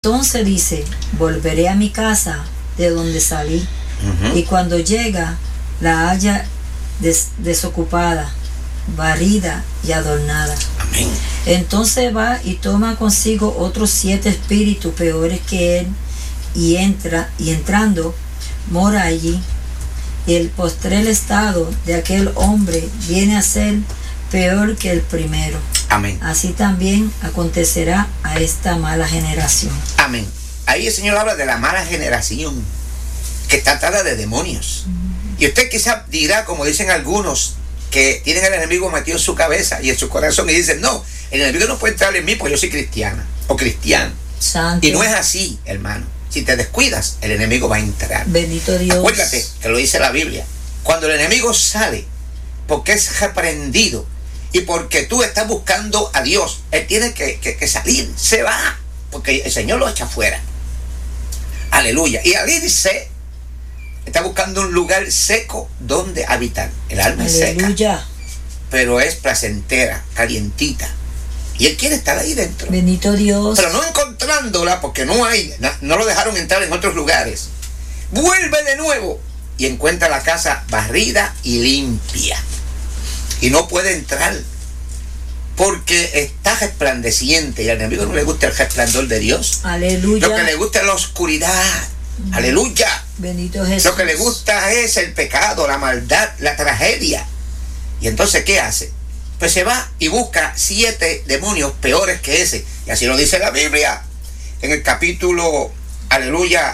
Entonces dice, volveré a mi casa de donde salí. Y cuando llega, la halla desocupada, barrida y adornada. Amén. Entonces va y toma consigo otros 7 espíritus peores que él, y entrando, mora allí. Y el postrer estado de aquel hombre viene a ser peor que el primero. Amén. Así también acontecerá a esta mala generación. Amén. Ahí el Señor habla de la mala generación, que está atada de demonios. Y usted quizá dirá, como dicen algunos, que tienen al enemigo metido en su cabeza y en su corazón, y dicen, no, el enemigo no puede entrar en mí porque yo soy cristiana o cristiano. Santo. Y no es así, hermano. Si te descuidas, el enemigo va a entrar. Bendito Dios. Acuérdate que lo dice la Biblia. Cuando el enemigo sale, porque es reprendido y porque tú estás buscando a Dios, él tiene que salir, se va, porque el Señor lo echa fuera. Aleluya. Y al irse, está buscando un lugar seco donde habitar. El alma es seca, pero es placentera, calientita. Y él quiere estar ahí dentro. Bendito Dios. Pero no encontrándola, porque no lo dejaron entrar en otros lugares. Vuelve de nuevo y encuentra la casa barrida y limpia. Y no puede entrar porque está resplandeciente. Y al enemigo no le gusta el resplandor de Dios. Aleluya. Lo que le gusta es la oscuridad. Aleluya. Bendito Jesús. Lo que le gusta es el pecado, la maldad, la tragedia. Y entonces, ¿qué hace? Pues se va y busca 7 demonios peores que ese. Y así lo dice la Biblia. En el capítulo, aleluya,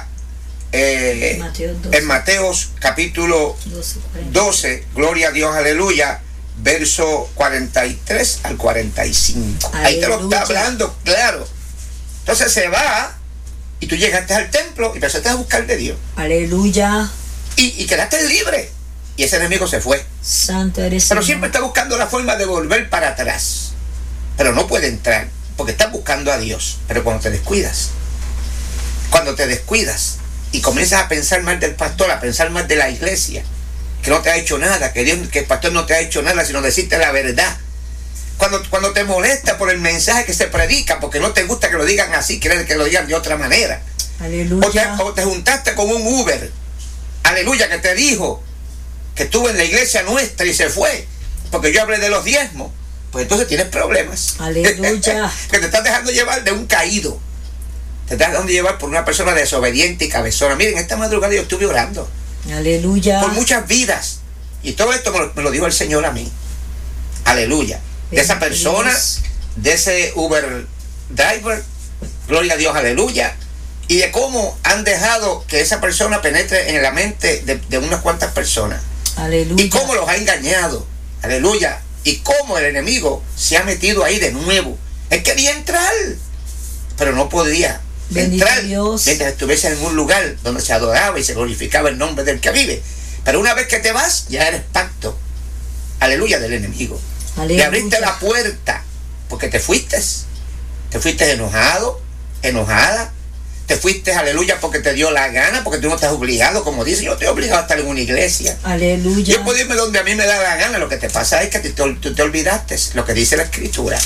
en Mateos capítulo 12, gloria a Dios, aleluya, verso 43 al 45. Aleluya. Ahí te lo está hablando, claro. Entonces se va y tú llegaste al templo y empezaste a buscar de Dios. Aleluya. Y quedaste libre. Y ese enemigo se fue. Santo eres. Pero Señor. siempre está buscando la forma de volver para atrás. Pero no puede entrar, porque está buscando a Dios. Pero cuando te descuidas y comienzas a pensar más del pastor, a pensar más de la iglesia, que no te ha hecho nada, que el pastor no te ha hecho nada, sino decirte la verdad. Cuando te molesta por el mensaje que se predica, porque no te gusta que lo digan así, quieres que lo digan de otra manera. Aleluya. O te juntaste con un Uber, aleluya, que te dijo que estuvo en la iglesia nuestra y se fue, porque yo hablé de los diezmos, pues entonces tienes problemas. Aleluya. Que te estás dejando llevar de un caído, te estás dejando llevar por una persona desobediente y cabezona. Miren, esta madrugada yo estuve orando. Aleluya. Por muchas vidas, y todo esto me lo dijo el Señor a mí. Aleluya. De esa persona, de ese Uber driver, gloria a Dios, aleluya. Y de cómo han dejado que esa persona penetre en la mente de unas cuantas personas. Aleluya. Y cómo los ha engañado. Aleluya. Y cómo el enemigo se ha metido ahí de nuevo. Él quería entrar, pero no podía entrar mientras estuviese en un lugar donde se adoraba y se glorificaba el nombre del que vive. Pero una vez que te vas, ya eres pacto. Aleluya, del enemigo. Aleluya. Le abriste la puerta porque te fuiste. Te fuiste enojado, enojada. Te fuiste, aleluya, porque te dio la gana, porque tú no estás obligado, como dice, yo estoy obligado a estar en una iglesia. Aleluya. Yo puedo irme donde a mí me da la gana. Lo que te pasa es que tú te olvidaste lo que dice la Escritura,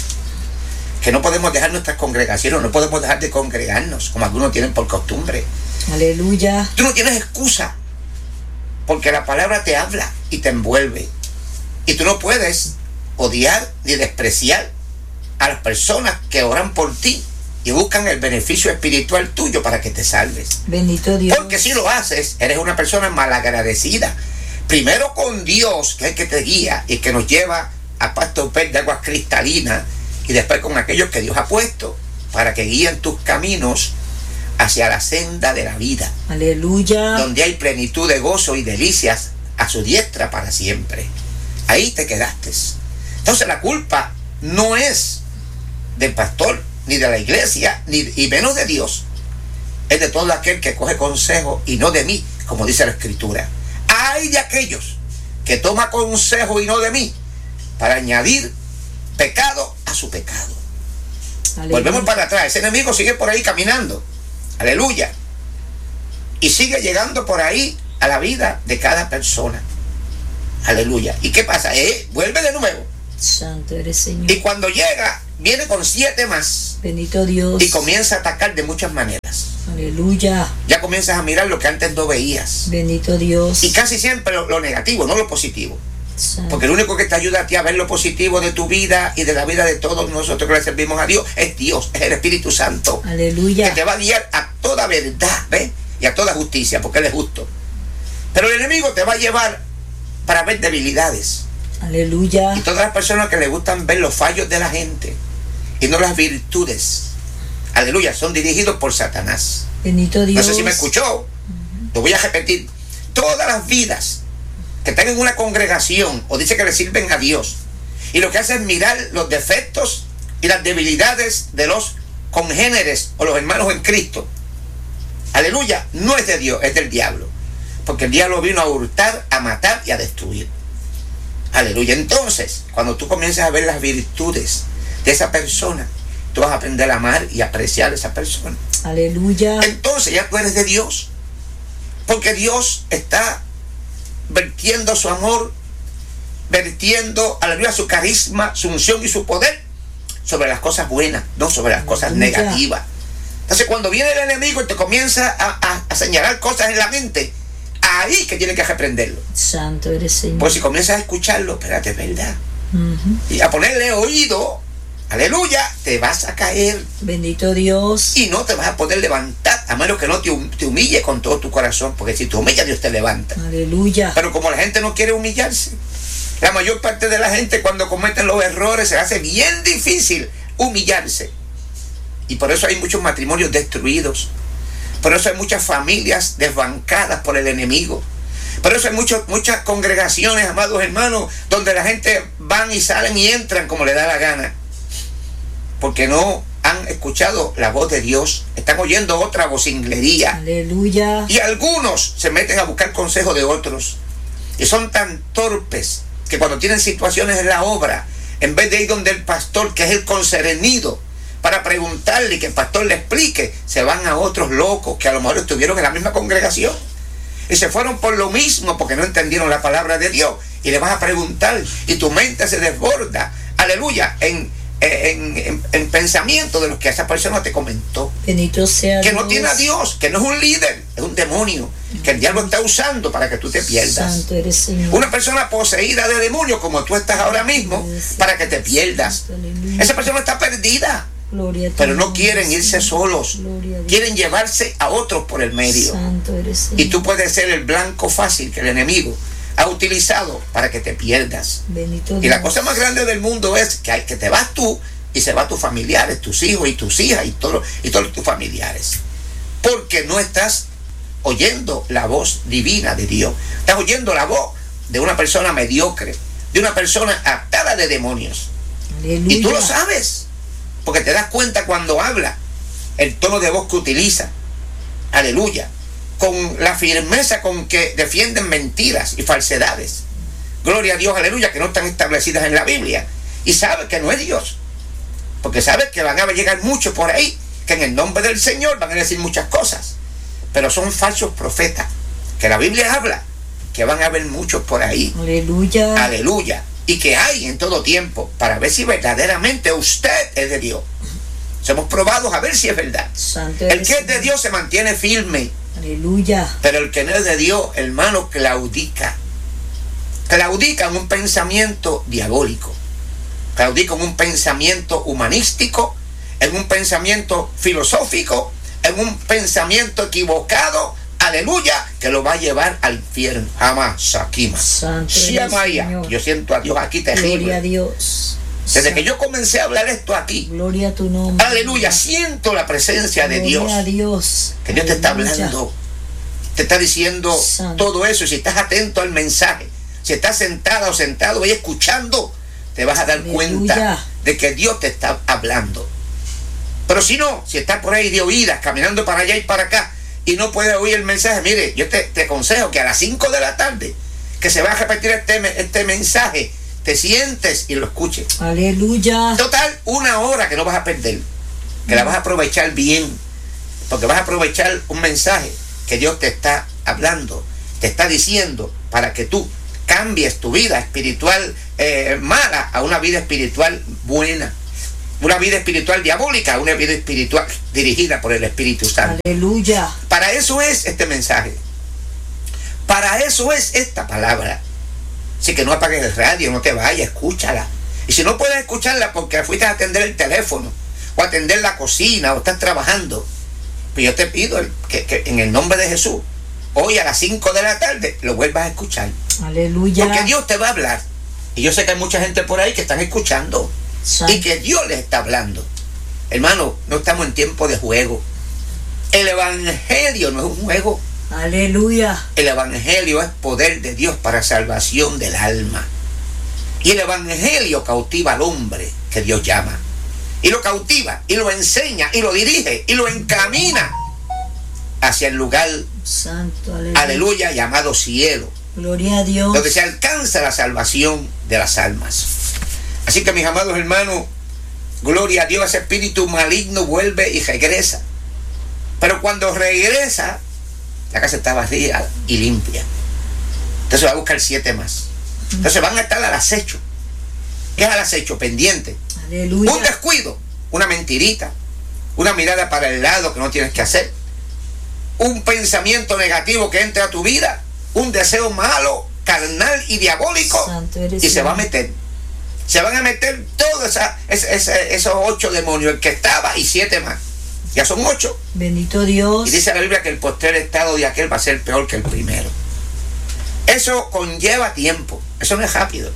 que no podemos dejar nuestras congregaciones, no podemos dejar de congregarnos, como algunos tienen por costumbre. Aleluya. Tú no tienes excusa, porque la palabra te habla y te envuelve. Y tú no puedes odiar ni despreciar a las personas que oran por ti y buscan el beneficio espiritual tuyo para que te salves. Bendito Dios. Porque si lo haces, eres una persona malagradecida. Primero con Dios, que es el que te guía y que nos lleva a pasto verde de aguas cristalinas, y después con aquellos que Dios ha puesto para que guíen tus caminos hacia la senda de la vida. Aleluya. Donde hay plenitud de gozo y delicias a su diestra para siempre. Ahí te quedaste. Entonces la culpa no es del pastor, ni de la iglesia, y menos de Dios. Es de todo aquel que coge consejo y no de mí, como dice la Escritura. Hay de aquellos que toma consejo y no de mí, para añadir pecado a su pecado. Aleluya. Volvemos para atrás. Ese enemigo sigue por ahí caminando. Aleluya. Y sigue llegando por ahí a la vida de cada persona. Aleluya. ¿Y qué pasa? Vuelve de nuevo. Santo eres, Señor. Y cuando llega, viene con 7 más. Bendito Dios. Y comienza a atacar de muchas maneras. Aleluya. Ya comienzas a mirar lo que antes no veías. Bendito Dios. Y casi siempre lo negativo, no lo positivo. Santo. Porque el único que te ayuda a ti a ver lo positivo de tu vida y de la vida de todos nosotros que le servimos a Dios es Dios, es el Espíritu Santo. Aleluya. Que te va a guiar a toda verdad, ¿ves? Y a toda justicia, porque Él es justo. Pero el enemigo te va a llevar para ver debilidades. Aleluya. Y todas las personas que les gustan ver los fallos de la gente y no las virtudes, aleluya, son dirigidos por Satanás. Bendito Dios. No sé si me escuchó. Lo voy a repetir. Todas las vidas que están en una congregación o dice que le sirven a Dios y lo que hace es mirar los defectos y las debilidades de los congéneres o los hermanos en Cristo, aleluya, no es de Dios, es del diablo, porque el diablo vino a hurtar, a matar y a destruir. Aleluya. Entonces, cuando tú comienzas a ver las virtudes de esa persona, tú vas a aprender a amar y apreciar a esa persona. Aleluya. Entonces ya tú eres de Dios, porque Dios está vertiendo su amor, vertiendo, aleluya, su carisma, su unción y su poder sobre las cosas buenas, no sobre las cosas negativas. Entonces cuando viene el enemigo y te comienza a señalar cosas en la mente, ahí que tienes que reprenderlo. Santo eres, Señor. Pues si comienzas a escucharlo, espérate, es verdad. Y a ponerle oído, aleluya, te vas a caer. Bendito Dios. Y no te vas a poder levantar, a menos que no te humille con todo tu corazón, porque si te humillas, Dios te levanta. Aleluya. Pero como la gente no quiere humillarse, la mayor parte de la gente cuando cometen los errores se hace bien difícil humillarse. Y por eso hay muchos matrimonios destruidos. Por eso hay muchas familias desbancadas por el enemigo. Por eso hay muchas congregaciones, amados hermanos, donde la gente van y salen y entran como le da la gana. Porque no han escuchado la voz de Dios. Están oyendo otra vocinglería. Aleluya. Y algunos se meten a buscar consejo de otros. Y son tan torpes que cuando tienen situaciones en la obra, en vez de ir donde el pastor, que es el concernido, para preguntarle y que el pastor le explique, se van a otros locos que a lo mejor estuvieron en la misma congregación y se fueron por lo mismo porque no entendieron la palabra de Dios, y le vas a preguntar y tu mente se desborda, aleluya, en pensamiento de lo que esa persona te comentó. Bendito sea que Dios. no tiene a Dios, que no es un líder, es un demonio que el diablo está usando para que tú te pierdas. Santo eres, Señor. Una persona poseída de demonios como tú estás ahora mismo, para que te pierdas. Aleluya. Esa persona está perdida. Gloria a ti, Pero no quieren irse solos, Gloria a Dios. quieren llevarse a otros por el medio. Santo eres, Señor. Y tú puedes ser el blanco fácil que el enemigo ha utilizado para que te pierdas. Bendito Y la Dios. cosa más grande del mundo es que te vas tú y se van tus familiares, tus hijos y tus hijas y todos tus familiares. Porque no estás oyendo la voz divina de Dios. Estás oyendo la voz de una persona mediocre, de una persona atada de demonios. Aleluya. Y tú lo sabes, porque te das cuenta cuando habla, el tono de voz que utiliza, aleluya, con la firmeza con que defienden mentiras y falsedades. Gloria a Dios, aleluya, que no están establecidas en la Biblia. Y sabes que no es Dios, porque sabes que van a llegar muchos por ahí, que en el nombre del Señor van a decir muchas cosas, pero son falsos profetas, que la Biblia habla, que van a haber muchos por ahí. Aleluya. Aleluya. Y que hay en todo tiempo, para ver si verdaderamente usted es de Dios. Somos probados a ver si es verdad. Santo El eres, que es de Señor. Dios se mantiene firme, Aleluya. pero el que no es de Dios, hermano, claudica. Claudica en un pensamiento diabólico. Claudica en un pensamiento humanístico, en un pensamiento filosófico, en un pensamiento equivocado, aleluya, que lo va a llevar al infierno. Jamás, Sakima. Santo Sí, eres, María. Señor. Yo siento a Dios aquí Gloria a terrible. Dios. Desde que yo comencé a hablar esto aquí, Gloria a tu nombre. aleluya, siento la presencia de Dios. Gloria a Dios. Que Dios te está Aleluya. hablando, te está diciendo Santo. todo eso. Y si estás atento al mensaje, si estás sentada o sentado ahí escuchando, te vas a dar Aleluya. cuenta de que Dios te está hablando. Pero si no, si estás por ahí de oídas, caminando para allá y para acá, y no puedes oír el mensaje, mire, yo te aconsejo que a las 5 de la tarde, que se va a repetir este mensaje, te sientes y lo escuches. Aleluya. Total, 1 hora que no vas a perder, que la vas a aprovechar bien, porque vas a aprovechar un mensaje que Dios te está hablando, te está diciendo, para que tú cambies tu vida espiritual mala a una vida espiritual buena. una vida espiritual diabólica, una vida espiritual dirigida por el Espíritu Santo. Aleluya. Para eso es este mensaje. Para eso es esta palabra. Así que no apagues el radio, no te vayas, escúchala. Y si no puedes escucharla porque fuiste a atender el teléfono, o a atender la cocina, o estás trabajando, pues yo te pido que en el nombre de Jesús, hoy a las 5 de la tarde, lo vuelvas a escuchar. Aleluya. Porque Dios te va a hablar. Y yo sé que hay mucha gente por ahí que están escuchando. Y que Dios les está hablando. Hermano, no estamos en tiempo de juego. El evangelio no es un juego. Aleluya. El evangelio es poder de Dios para salvación del alma. Y el evangelio cautiva al hombre que Dios llama. Y lo cautiva, y lo enseña, y lo dirige, y lo encamina hacia el lugar, santo, aleluya, aleluya, llamado cielo. Gloria a Dios. Donde se alcanza la salvación de las almas. Así que mis amados hermanos, gloria a Dios, ese espíritu maligno vuelve y regresa. Pero cuando regresa, la casa está vacía y limpia. Entonces va a buscar 7 más. Entonces van a estar al acecho. ¿Qué es al acecho? Pendiente. Aleluya. Un descuido, una mentirita, una mirada para el lado que no tienes que hacer, un pensamiento negativo que entra a tu vida, un deseo malo, carnal y diabólico, y se va a meter. Se van a meter todos esos 8 demonios, el que estaba y 7 más. Ya son 8. Bendito Dios. Y dice la Biblia que el postrer estado de aquel va a ser peor que el primero. Eso conlleva tiempo. Eso no es rápido.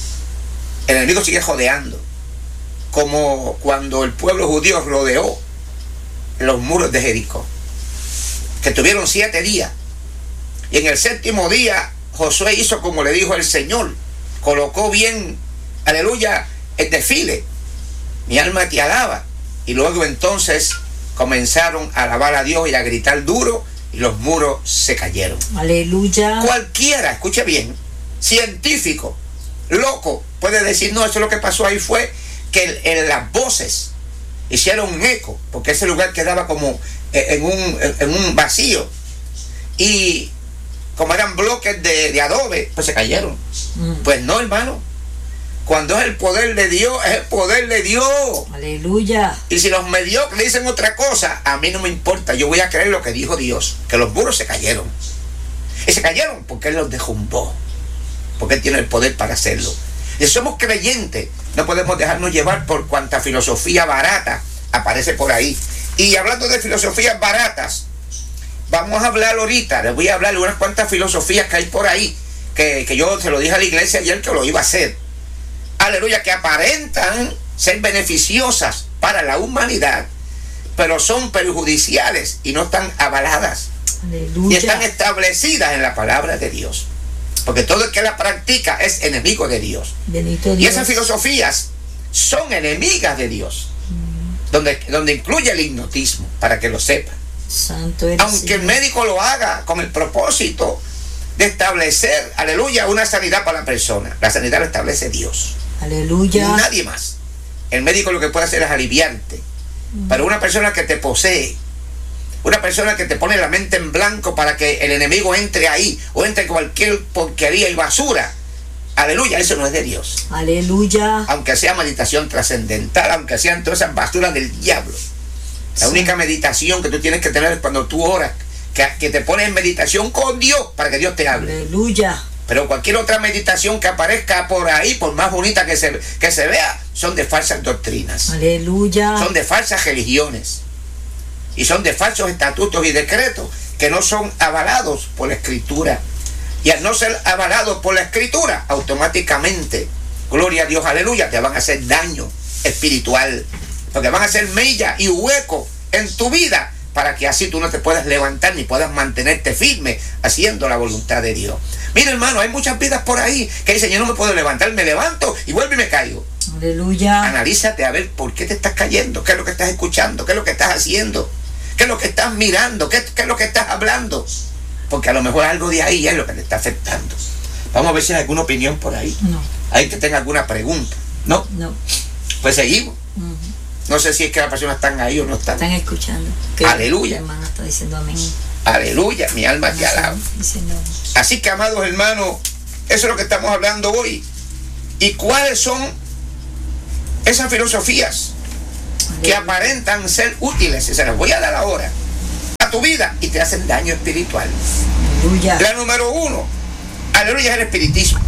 El enemigo sigue jodeando. Como cuando el pueblo judío rodeó los muros de Jericó, que tuvieron 7 días. Y en el 7º día Josué hizo como le dijo el Señor. Colocó bien, aleluya, el desfile. Mi alma te alaba. Y luego entonces comenzaron a alabar a Dios y a gritar duro, y los muros se cayeron. Aleluya. Cualquiera, escuche bien, científico, loco, puede decir, no, eso lo que pasó ahí fue que las voces hicieron un eco, porque ese lugar quedaba como en un vacío. Y como eran bloques de adobe, pues se cayeron. Pues no, hermano. Cuando es el poder de Dios, es el poder de Dios. Aleluya. Y si los mediocres dicen otra cosa, a mí no me importa. Yo voy a creer lo que dijo Dios, que los muros se cayeron. Y se cayeron porque Él los derrumbó, porque Él tiene el poder para hacerlo. Y si somos creyentes, no podemos dejarnos llevar por cuanta filosofía barata aparece por ahí. Y hablando de filosofías baratas, vamos a hablar ahorita, les voy a hablar de unas cuantas filosofías que hay por ahí, que yo se lo dije a la iglesia ayer que lo iba a hacer. Aleluya, que aparentan ser beneficiosas para la humanidad, pero son perjudiciales y no están avaladas. Aleluya. Y están establecidas en la palabra de Dios. Porque todo el que la practica es enemigo de Dios. Bendito Dios. Y esas filosofías son enemigas de Dios. Donde incluye el hipnotismo, para que lo sepa. Santo eres, aunque el médico lo haga con el propósito de establecer, aleluya, una sanidad para la persona. La sanidad la establece Dios. Aleluya. Nadie más. El médico lo que puede hacer es aliviarte. Pero una persona que te posee, una persona que te pone la mente en blanco para que el enemigo entre ahí, o entre cualquier porquería y basura, aleluya, eso no es de Dios. Aleluya. Aunque sea meditación trascendental, aunque sean todas esas basuras del diablo. La única meditación que tú tienes que tener es cuando tú oras, que te pones en meditación con Dios para que Dios te hable. Aleluya. Pero cualquier otra meditación que aparezca por ahí, por más bonita que se vea, son de falsas doctrinas. Aleluya. Son de falsas religiones. Y son de falsos estatutos y decretos que no son avalados por la Escritura. Y al no ser avalados por la Escritura, automáticamente, gloria a Dios, aleluya, te van a hacer daño espiritual. Porque van a hacer mella y hueco en tu vida, para que así tú no te puedas levantar ni puedas mantenerte firme haciendo la voluntad de Dios. Mira, hermano, hay muchas vidas por ahí que dicen, yo no me puedo levantar, me levanto y vuelvo y me caigo. Aleluya. Analízate a ver por qué te estás cayendo, qué es lo que estás escuchando, qué es lo que estás haciendo, qué es lo que estás mirando, qué es lo que estás hablando. Porque a lo mejor algo de ahí es lo que te está afectando. Vamos a ver si hay alguna opinión por ahí. No. Hay que tenga alguna pregunta. ¿No? No. Pues seguimos. No sé si es que las personas están ahí o no están. Están escuchando. Aleluya. La hermana está diciendo amén. Aleluya, mi alma te alaba. Diciendo amén. Así que, amados hermanos, eso es lo que estamos hablando hoy. ¿Y cuáles son esas filosofías? que aparentan ser útiles, y se las voy a dar ahora, a tu vida, y te hacen daño espiritual. Aleluya. La número 1, aleluya, es el espiritismo.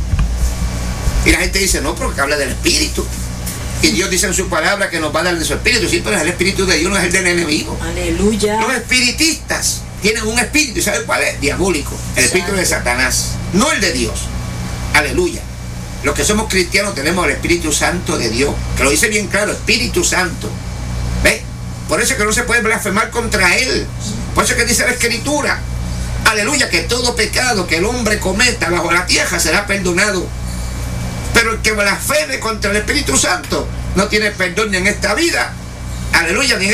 Y la gente dice, no, porque habla del espíritu. Y Dios dice en su palabra que nos va a dar de su espíritu. Sí, pero es el espíritu de Dios, no es el del enemigo. Aleluya. Los espiritistas tienen un espíritu, ¿y saben cuál es? Diabólico. El espíritu de Satanás, no el de Dios. Aleluya. Los que somos cristianos tenemos el Espíritu Santo de Dios, que lo dice bien claro, Espíritu Santo. ¿Ves? Por eso es que no se puede blasfemar contra Él. Por eso es que dice la Escritura, aleluya, que todo pecado que el hombre cometa bajo la tierra será perdonado. Pero el que blasfeme contra el Espíritu Santo no tiene perdón ni en esta vida, aleluya, ni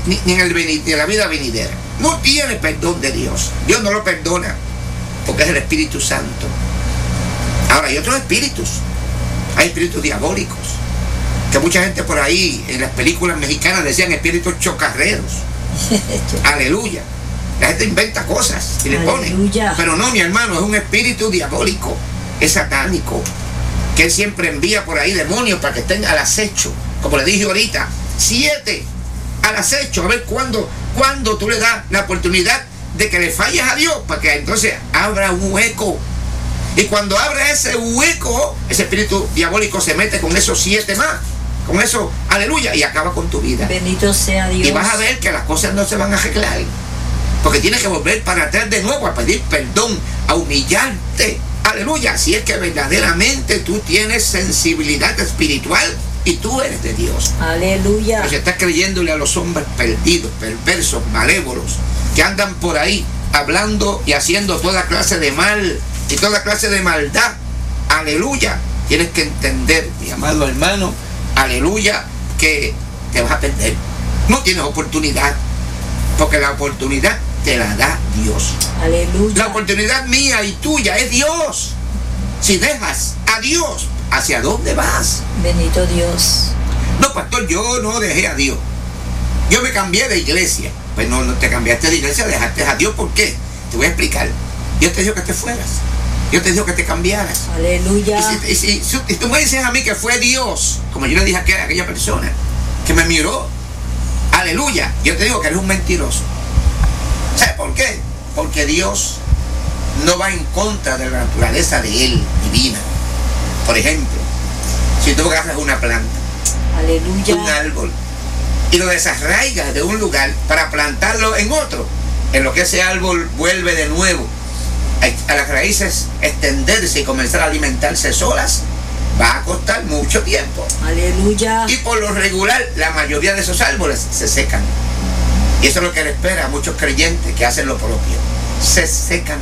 en la vida venidera. No tiene perdón de Dios. Dios no lo perdona, porque es el Espíritu Santo. Ahora, hay otros espíritus. Hay espíritus diabólicos, que mucha gente por ahí en las películas mexicanas decían espíritus chocarreros. Aleluya. La gente inventa cosas y le pone. Pero no, mi hermano, es un espíritu diabólico, es satánico, que él siempre envía por ahí demonios para que estén al acecho. Como le dije ahorita, 7 al acecho, a ver cuándo tú le das la oportunidad de que le falles a Dios, para que entonces abra un hueco. Y cuando abre ese hueco, ese espíritu diabólico se mete con esos 7 más. Con eso, aleluya, y acaba con tu vida. Bendito sea Dios. Y vas a ver que las cosas no se van a arreglar. Porque tienes que volver para atrás de nuevo a pedir perdón, a humillarte. Aleluya, si es que verdaderamente tú tienes sensibilidad espiritual y tú eres de Dios. Aleluya. Pero si estás creyéndole a los hombres perdidos, perversos, malévolos, que andan por ahí hablando y haciendo toda clase de mal y toda clase de maldad, aleluya, tienes que entender, mi amado hermano, aleluya, que te vas a perder. No tienes oportunidad, porque la oportunidad te la da Dios. Aleluya. La oportunidad mía y tuya es Dios. Si dejas a Dios, ¿hacia dónde vas? Bendito Dios. No, pastor, yo no dejé a Dios. Yo me cambié de iglesia. Pues no te cambiaste de iglesia, dejaste a Dios. ¿Por qué? Te voy a explicar. Dios te dijo que te fueras. Dios te dijo que te cambiaras. Aleluya. Y si tú me dices a mí que fue Dios, como yo le dije a aquella persona que me miró, aleluya, yo te digo que eres un mentiroso. ¿Sabes por qué? Porque Dios no va en contra de la naturaleza de Él, divina. Por ejemplo, si tú agarras una planta, aleluya, un árbol, y lo desarraigas de un lugar para plantarlo en otro, en lo que ese árbol vuelve de nuevo a las raíces extenderse y comenzar a alimentarse solas, va a costar mucho tiempo. Aleluya. Y por lo regular, la mayoría de esos árboles se secan. Y eso es lo que le espera a muchos creyentes que hacen lo propio. Se secan.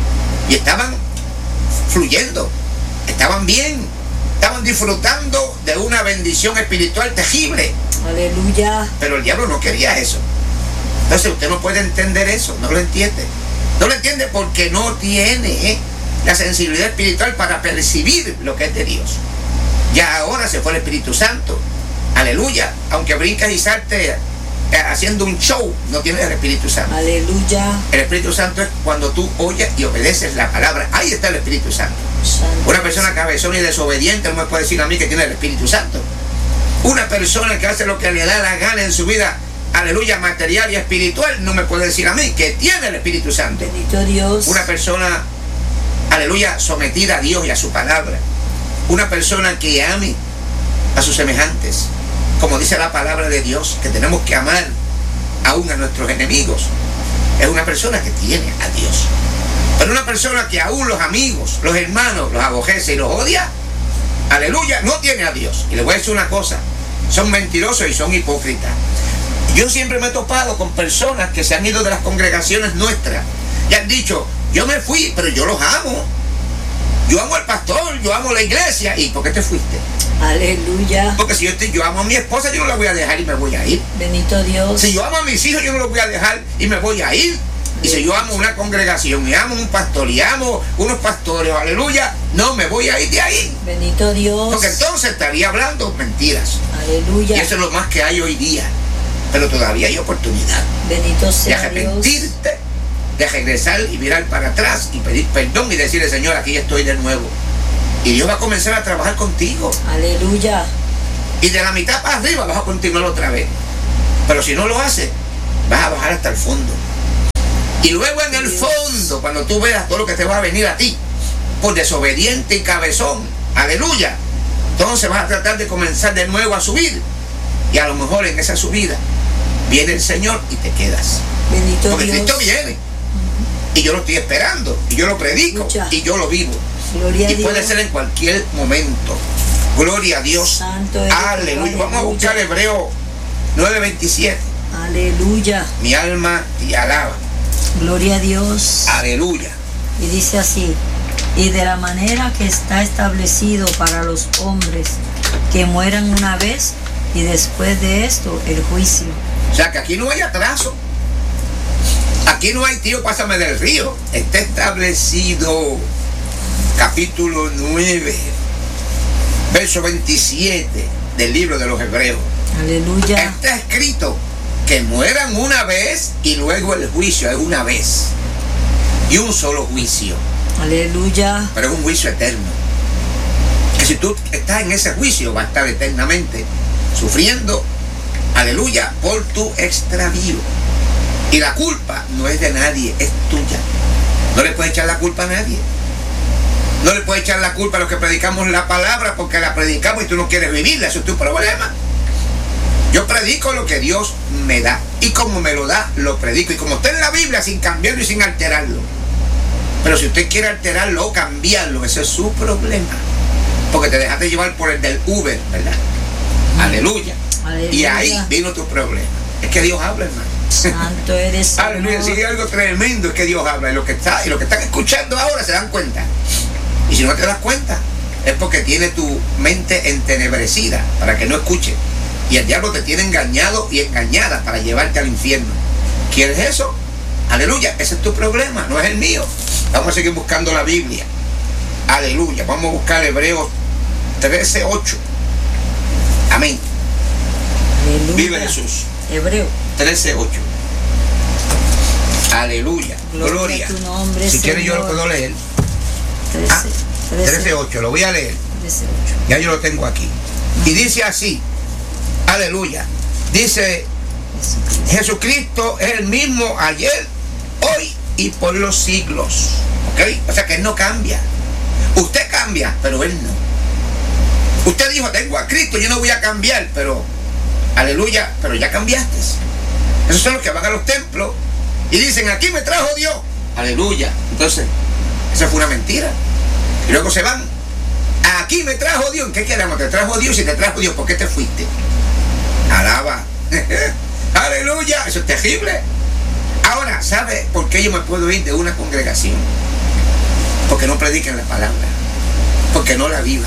Y estaban fluyendo, estaban bien, estaban disfrutando de una bendición espiritual terrible. Aleluya. Pero el diablo no quería eso. Entonces usted no puede entender eso, no lo entiende. No lo entiende porque no tiene la sensibilidad espiritual para percibir lo que es de Dios. Ya ahora se fue el Espíritu Santo. Aleluya. Aunque brincas y saltes haciendo un show, no tienes el Espíritu Santo. Aleluya. El Espíritu Santo es cuando tú oyes y obedeces la palabra. Ahí está el Espíritu Santo. Una persona cabezona y desobediente no me puede decir a mí que tiene el Espíritu Santo. Una persona que hace lo que le da la gana en su vida, aleluya, material y espiritual, no me puede decir a mí que tiene el Espíritu Santo. Bendito Dios. Una persona, aleluya, sometida a Dios y a su palabra. Una persona que ame a sus semejantes, como dice la palabra de Dios, que tenemos que amar aún a nuestros enemigos. Es una persona que tiene a Dios. Pero una persona que aún los amigos, los hermanos, los aborrece y los odia, aleluya, no tiene a Dios. Y les voy a decir una cosa, son mentirosos y son hipócritas. Yo siempre me he topado con personas que se han ido de las congregaciones nuestras y han dicho, yo me fui, pero yo los amo. Yo amo al pastor, yo amo la iglesia. ¿Y por qué te fuiste? Aleluya. Porque si yo amo a mi esposa, yo no la voy a dejar y me voy a ir. Bendito Dios. Si yo amo a mis hijos, yo no los voy a dejar y me voy a ir. Y si yo amo una congregación y amo un pastor y amo unos pastores, aleluya, no me voy a ir de ahí. Bendito Dios. Porque entonces estaría hablando mentiras. Aleluya. Y eso es lo más que hay hoy día. Pero todavía hay oportunidad. Bendito sea de arrepentirte, Dios. De regresar y mirar para atrás y pedir perdón y decirle, Señor, aquí estoy de nuevo. Y Dios va a comenzar a trabajar contigo. Aleluya. Y de la mitad para arriba vas a continuar otra vez. Pero si no lo haces, vas a bajar hasta el fondo. Y luego en el fondo, cuando tú veas todo lo que te va a venir a ti, por desobediente y cabezón, aleluya, entonces vas a tratar de comenzar de nuevo a subir. Y a lo mejor en esa subida viene el Señor y te quedas. Bendito porque Dios. Cristo viene. Y yo lo estoy esperando. Y yo lo predico. Escucha. Y yo lo vivo. Gloria Y a Dios. puede ser en cualquier momento. Gloria a Dios. Santo eres, Aleluya. aleluya. Vamos a buscar Hebreo 9:27. Aleluya. Mi alma te alaba. Gloria a Dios. Aleluya. Y dice así: y de la manera que está establecido para los hombres que mueran una vez y después de esto el juicio. O sea que aquí no hay atraso. Aquí no hay tío, pásame del río. Está establecido, capítulo 9, verso 27 del libro de los Hebreos. Aleluya. Está escrito que mueran una vez y luego el juicio es una vez. Y un solo juicio. Aleluya. Pero es un juicio eterno. Que si tú estás en ese juicio, vas a estar eternamente sufriendo, aleluya, por tu extravío. Y la culpa no es de nadie, es tuya. No le puedes echar la culpa a nadie. No le puedes echar la culpa a los que predicamos la palabra porque la predicamos y tú no quieres vivirla. Eso es tu problema. Yo predico lo que Dios me da. Y como me lo da, lo predico. Y como está en la Biblia, sin cambiarlo y sin alterarlo. Pero si usted quiere alterarlo o cambiarlo, ese es su problema. Porque te dejaste llevar por el del Uber, ¿verdad? Aleluya. Aleluya. Y ahí vino tu problema. Es que Dios habla, hermano. Santo eres, Señor. Aleluya, si hay algo tremendo es que Dios habla. Y lo que están escuchando ahora se dan cuenta. Y si no te das cuenta, es porque tiene tu mente entenebrecida para que no escuche. Y el diablo te tiene engañado y engañada para llevarte al infierno. ¿Quieres eso? Aleluya, ese es tu problema, no es el mío. Vamos a seguir buscando la Biblia. Aleluya, vamos a buscar Hebreos 13:8. Amén. Aleluya. Vive Jesús. Hebreo. 13:8. Aleluya. Gloria. a tu nombre, Si quieres yo lo Señor. puedo leer. 13. 13:8, lo voy a leer. 13:8. Ya yo lo tengo aquí. Y dice así. Aleluya. Dice: Jesucristo es el mismo ayer, hoy y por los siglos. ¿Ok? O sea que Él no cambia. Usted cambia, pero Él no. Usted dijo: tengo a Cristo, yo no voy a cambiar, pero aleluya, pero ya cambiaste. Esos son los que van a los templos y dicen: aquí me trajo Dios. Aleluya. Entonces, esa fue una mentira. Y luego se van: aquí me trajo Dios. ¿En qué quedamos? Te trajo Dios. Si te trajo Dios, ¿por qué te fuiste? Alaba. Aleluya. Eso es terrible. Ahora, ¿sabe por qué yo me puedo ir de una congregación? Porque no predican la palabra. Porque no la vivan.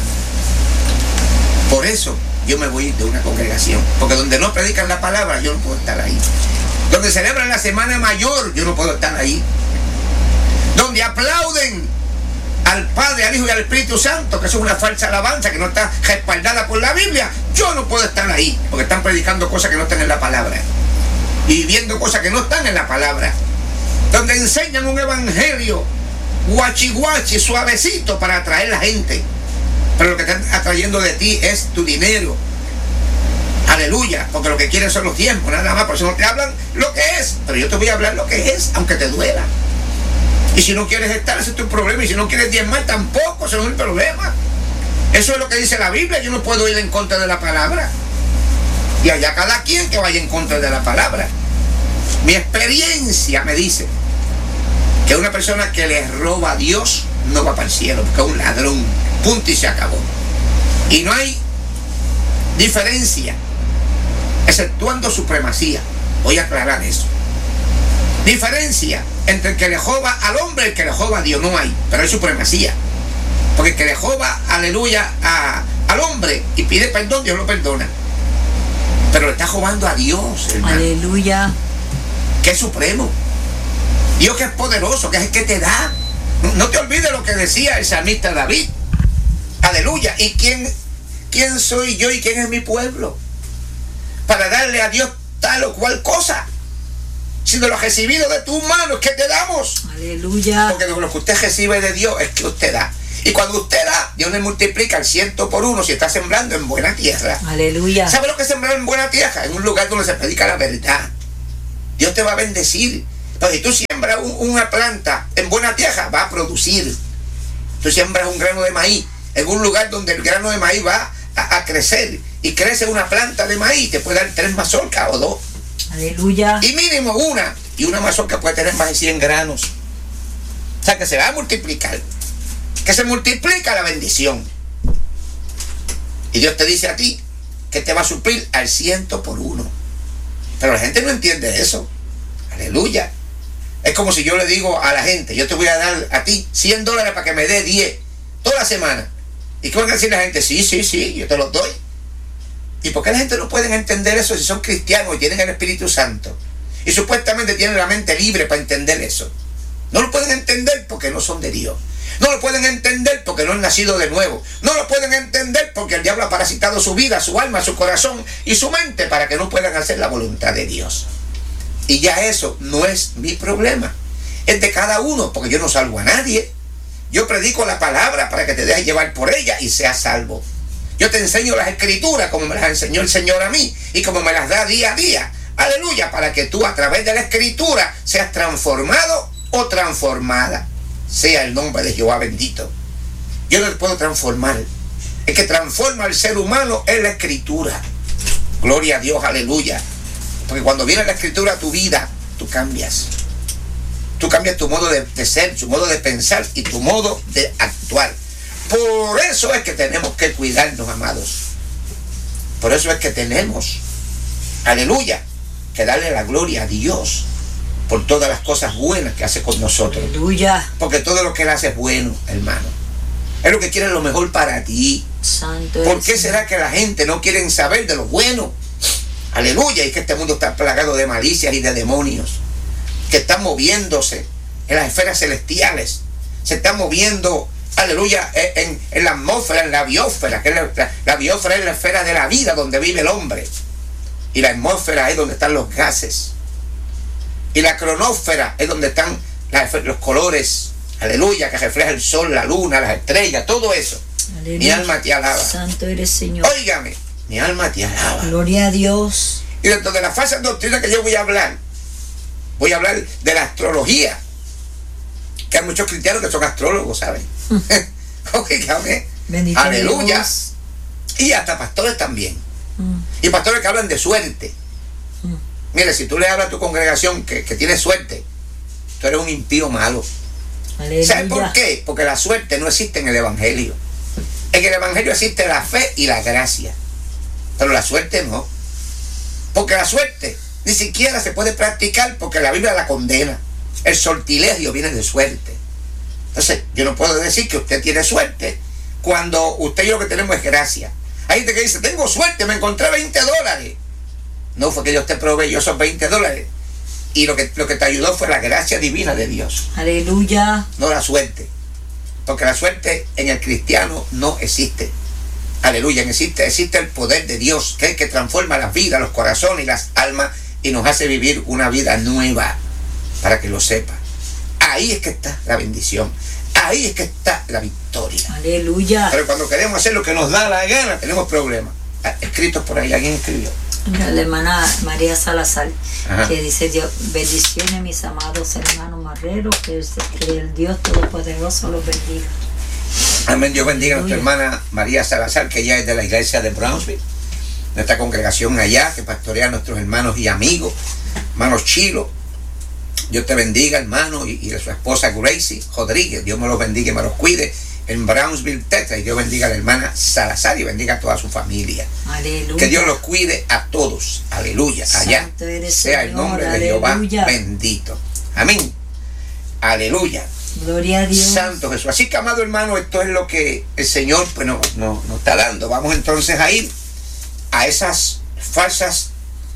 Por eso yo me voy a ir de una congregación. Porque donde no predican la palabra, yo no puedo estar ahí. Donde celebran la Semana Mayor, yo no puedo estar ahí. Donde aplauden al Padre, al Hijo y al Espíritu Santo, que eso es una falsa alabanza que no está respaldada por la Biblia, yo no puedo estar ahí, porque están predicando cosas que no están en la palabra y viendo cosas que no están en la palabra. Donde enseñan un evangelio guachi guachi, suavecito para atraer a la gente, pero lo que están atrayendo de ti es tu dinero. Aleluya, porque lo que quieren son los tiempos, nada más. Por eso no te hablan lo que es, pero yo te voy a hablar lo que es, aunque te duela. Y si no quieres estar, ese es tu problema. Y si no quieres diezmar, tampoco, ese no es el problema. Eso es lo que dice la Biblia. Yo no puedo ir en contra de la palabra. Y allá cada quien que vaya en contra de la palabra. Mi experiencia me dice que una persona que le roba a Dios no va para el cielo, porque es un ladrón. Punto y se acabó. Y no hay diferencia, exceptuando supremacía. Voy a aclarar eso. Diferencia entre el que le joba al hombre y el que le joba a Dios no hay, pero hay supremacía. Porque el que le joba, aleluya, al hombre y pide perdón, Dios lo perdona. Pero le está jobando a Dios, hermano. Aleluya. Que es supremo. Dios que es poderoso, que es el que te da. No te olvides lo que decía el salmista David. Aleluya. ¿Y quién soy yo y quién es mi pueblo para darle a Dios tal o cual cosa? Sino lo recibido de tus manos que te damos. Aleluya. Porque lo que usted recibe de Dios es que usted da. Y cuando usted da, Dios le multiplica el 100 por 1 si está sembrando en buena tierra. Aleluya. ¿Sabe lo que es sembrar en buena tierra? En un lugar donde se predica la verdad. Dios te va a bendecir. Entonces, si tú siembras una planta en buena tierra, va a producir. Tú siembras un grano de maíz en un lugar donde el grano de maíz va a crecer, y crece una planta de maíz, te puede dar 3 mazorcas o 2. Aleluya. Y mínimo una. Y una mazorca puede tener más de 100 granos. O sea que se va a multiplicar. Que se multiplica la bendición. Y Dios te dice a ti que te va a suplir al 100 por 1. Pero la gente no entiende eso. Aleluya. Es como si yo le digo a la gente, yo te voy a dar a ti $100 para que me dé 10 toda la semana. ¿Y qué van a decir la gente? Sí, yo te los doy. ¿Y por qué la gente no puede entender eso si son cristianos y tienen el Espíritu Santo? Y supuestamente tienen la mente libre para entender eso. No lo pueden entender porque no son de Dios. No lo pueden entender porque no han nacido de nuevo. No lo pueden entender porque el diablo ha parasitado su vida, su alma, su corazón y su mente para que no puedan hacer la voluntad de Dios. Y ya eso no es mi problema. Es de cada uno, porque yo no salvo a nadie. Yo predico la palabra para que te dejes llevar por ella y seas salvo. Yo te enseño las escrituras como me las enseñó el Señor a mí y como me las da día a día. Aleluya, para que tú a través de la escritura seas transformado o transformada. Sea el nombre de Jehová bendito. Yo no te puedo transformar. El que transforma al ser humano es la escritura. Gloria a Dios, aleluya. Porque cuando viene la escritura a tu vida, tú cambias. Tú cambias tu modo de ser, tu modo de pensar y tu modo de actuar. Por eso es que tenemos que cuidarnos, amados. Por eso es que tenemos, aleluya, que darle la gloria a Dios por todas las cosas buenas que hace con nosotros. Aleluya. Porque todo lo que Él hace es bueno, hermano. Es lo que quiere lo mejor para ti. Santo. ¿Por qué será que la gente no quiere saber de lo bueno? Aleluya. Y que este mundo está plagado de malicias y de demonios que están moviéndose en las esferas celestiales. Se están moviendo, aleluya, en la atmósfera, en la biosfera, que es la biosfera es la esfera de la vida donde vive el hombre. Y la atmósfera es donde están los gases. Y la cronósfera es donde están los colores, aleluya, que refleja el sol, la luna, las estrellas, todo eso. Aleluya. Mi alma te alaba. Santo eres, Señor. Óigame, mi alma te alaba. Gloria a Dios. Y dentro de la falsa doctrina que yo voy a hablar de la astrología. Que hay muchos cristianos que son astrólogos, ¿saben? Óigame. Bendito aleluya. Dios. Y hasta pastores también. Y pastores que hablan de suerte. Mire, si tú le hablas a tu congregación que tiene suerte, tú eres un impío malo. Aleluya. ¿Sabes por qué? Porque la suerte no existe en el Evangelio. En el Evangelio existe la fe y la gracia. Pero la suerte no. Porque la suerte ni siquiera se puede practicar porque la Biblia la condena. El sortilegio viene de suerte. Entonces, yo no puedo decir que usted tiene suerte cuando usted y yo lo que tenemos es gracia. Hay gente que dice, tengo suerte, me encontré $20. No, fue que Dios te proveyó esos $20. Y lo que te ayudó fue la gracia divina de Dios. Aleluya. No la suerte. Porque la suerte en el cristiano no existe. Aleluya, existe el poder de Dios, que es el que transforma las vidas, los corazones y las almas y nos hace vivir una vida nueva, para que lo sepa. Ahí es que está la bendición. Ahí es que está la victoria. Aleluya. Pero cuando queremos hacer lo que nos da la gana, tenemos problemas. Escritos por ahí, alguien escribió. La hermana María Salazar, ajá, que dice: Dios, bendiciones mis amados hermanos marreros, que el Dios Todopoderoso los bendiga. Amén. Dios bendiga a nuestra hermana María Salazar, que ella es de la iglesia de Brownsville, nuestra congregación allá, que pastorea a nuestros hermanos y amigos, hermanos Chilo. Dios te bendiga, hermano, y de su esposa Gracie Rodríguez. Dios me los bendiga y me los cuide en Brownsville, Texas. Y Dios bendiga a la hermana Salazar y bendiga a toda su familia. Aleluya. Que Dios los cuide a todos. Aleluya. Allá sea el nombre de Jehová bendito. Amén. Aleluya. Gloria a Dios. Santo Jesús. Así que, amado hermano, esto es lo que el Señor pues, nos está dando. Vamos entonces a ir a esas falsas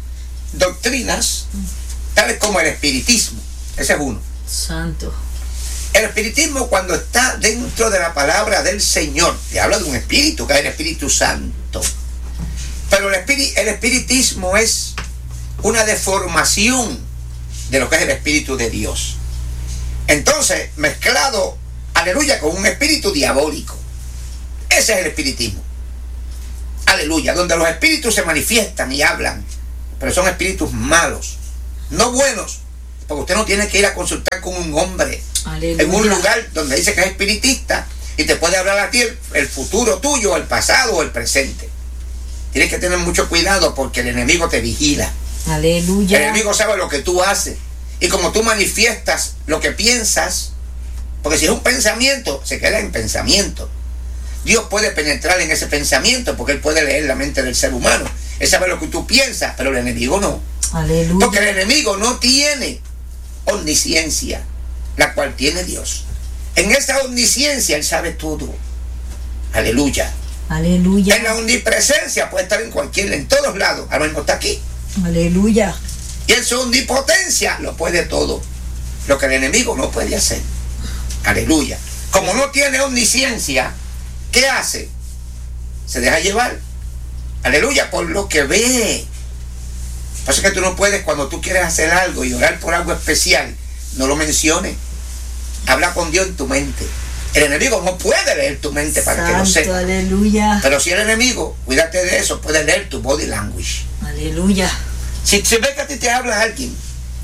doctrinas, tales como el espiritismo. Ese es uno. Santo. El espiritismo, cuando está dentro de la palabra del Señor, te habla de un espíritu, que es el Espíritu Santo. Pero el espiritismo es una deformación de lo que es el Espíritu de Dios. Entonces, mezclado aleluya, con un espíritu diabólico. Ese es el espiritismo. Aleluya, donde los espíritus se manifiestan y hablan, pero son espíritus malos, no buenos, porque usted no tiene que ir a consultar con un hombre, aleluya, en un lugar donde dice que es espiritista y te puede hablar a ti el futuro tuyo, el pasado o el presente. Tienes que tener mucho cuidado porque el enemigo te vigila. Aleluya. El enemigo sabe lo que tú haces y como tú manifiestas lo que piensas, porque si es un pensamiento, se queda en pensamiento. Dios puede penetrar en ese pensamiento porque Él puede leer la mente del ser humano. Él sabe lo que tú piensas, pero el enemigo no. Aleluya. Porque el enemigo no tiene omnisciencia, la cual tiene Dios. En esa omnisciencia Él sabe todo. Aleluya. Aleluya. En la omnipresencia puede estar en todos lados. Ahora mismo está aquí. Aleluya. Y en su omnipotencia lo puede todo. Lo que el enemigo no puede hacer. Aleluya. Como no tiene omnisciencia, ¿qué hace? Se deja llevar. Aleluya, por lo que ve. Por eso es que tú no puedes, cuando tú quieres hacer algo y orar por algo especial, no lo menciones. Habla con Dios en tu mente. El enemigo no puede leer tu mente para que lo sepa. Aleluya. Pero si el enemigo, cuídate de eso, puede leer tu body language. Aleluya. Si se ve que a ti te habla alguien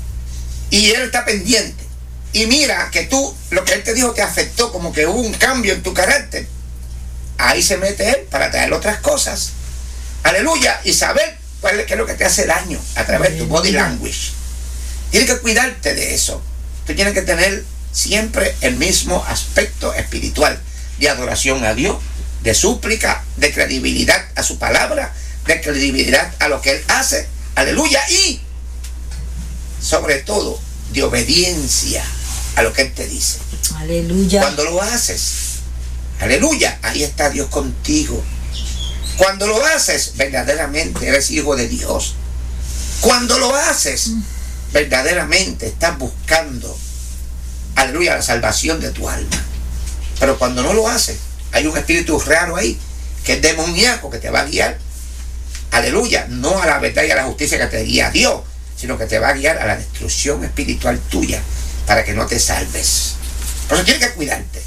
y él está pendiente y mira que tú, lo que él te dijo te afectó, como que hubo un cambio en tu carácter, ahí se mete él para traer otras cosas. Aleluya. Y saber qué es lo que te hace daño a través de tu body language. Tienes que cuidarte de eso. Tú tienes que tener siempre el mismo aspecto espiritual de adoración a Dios, de súplica, de credibilidad a su palabra, de credibilidad a lo que Él hace. Aleluya. Y sobre todo de obediencia a lo que Él te dice. Aleluya. Cuando lo haces, aleluya, ahí está Dios contigo. Cuando lo haces, verdaderamente eres hijo de Dios. Cuando lo haces, verdaderamente estás buscando, aleluya, la salvación de tu alma. Pero cuando no lo haces, hay un espíritu raro ahí, que es demoníaco, que te va a guiar, aleluya, no a la verdad y a la justicia que te guía a Dios, sino que te va a guiar a la destrucción espiritual tuya, para que no te salves. Por eso tienes que cuidarte.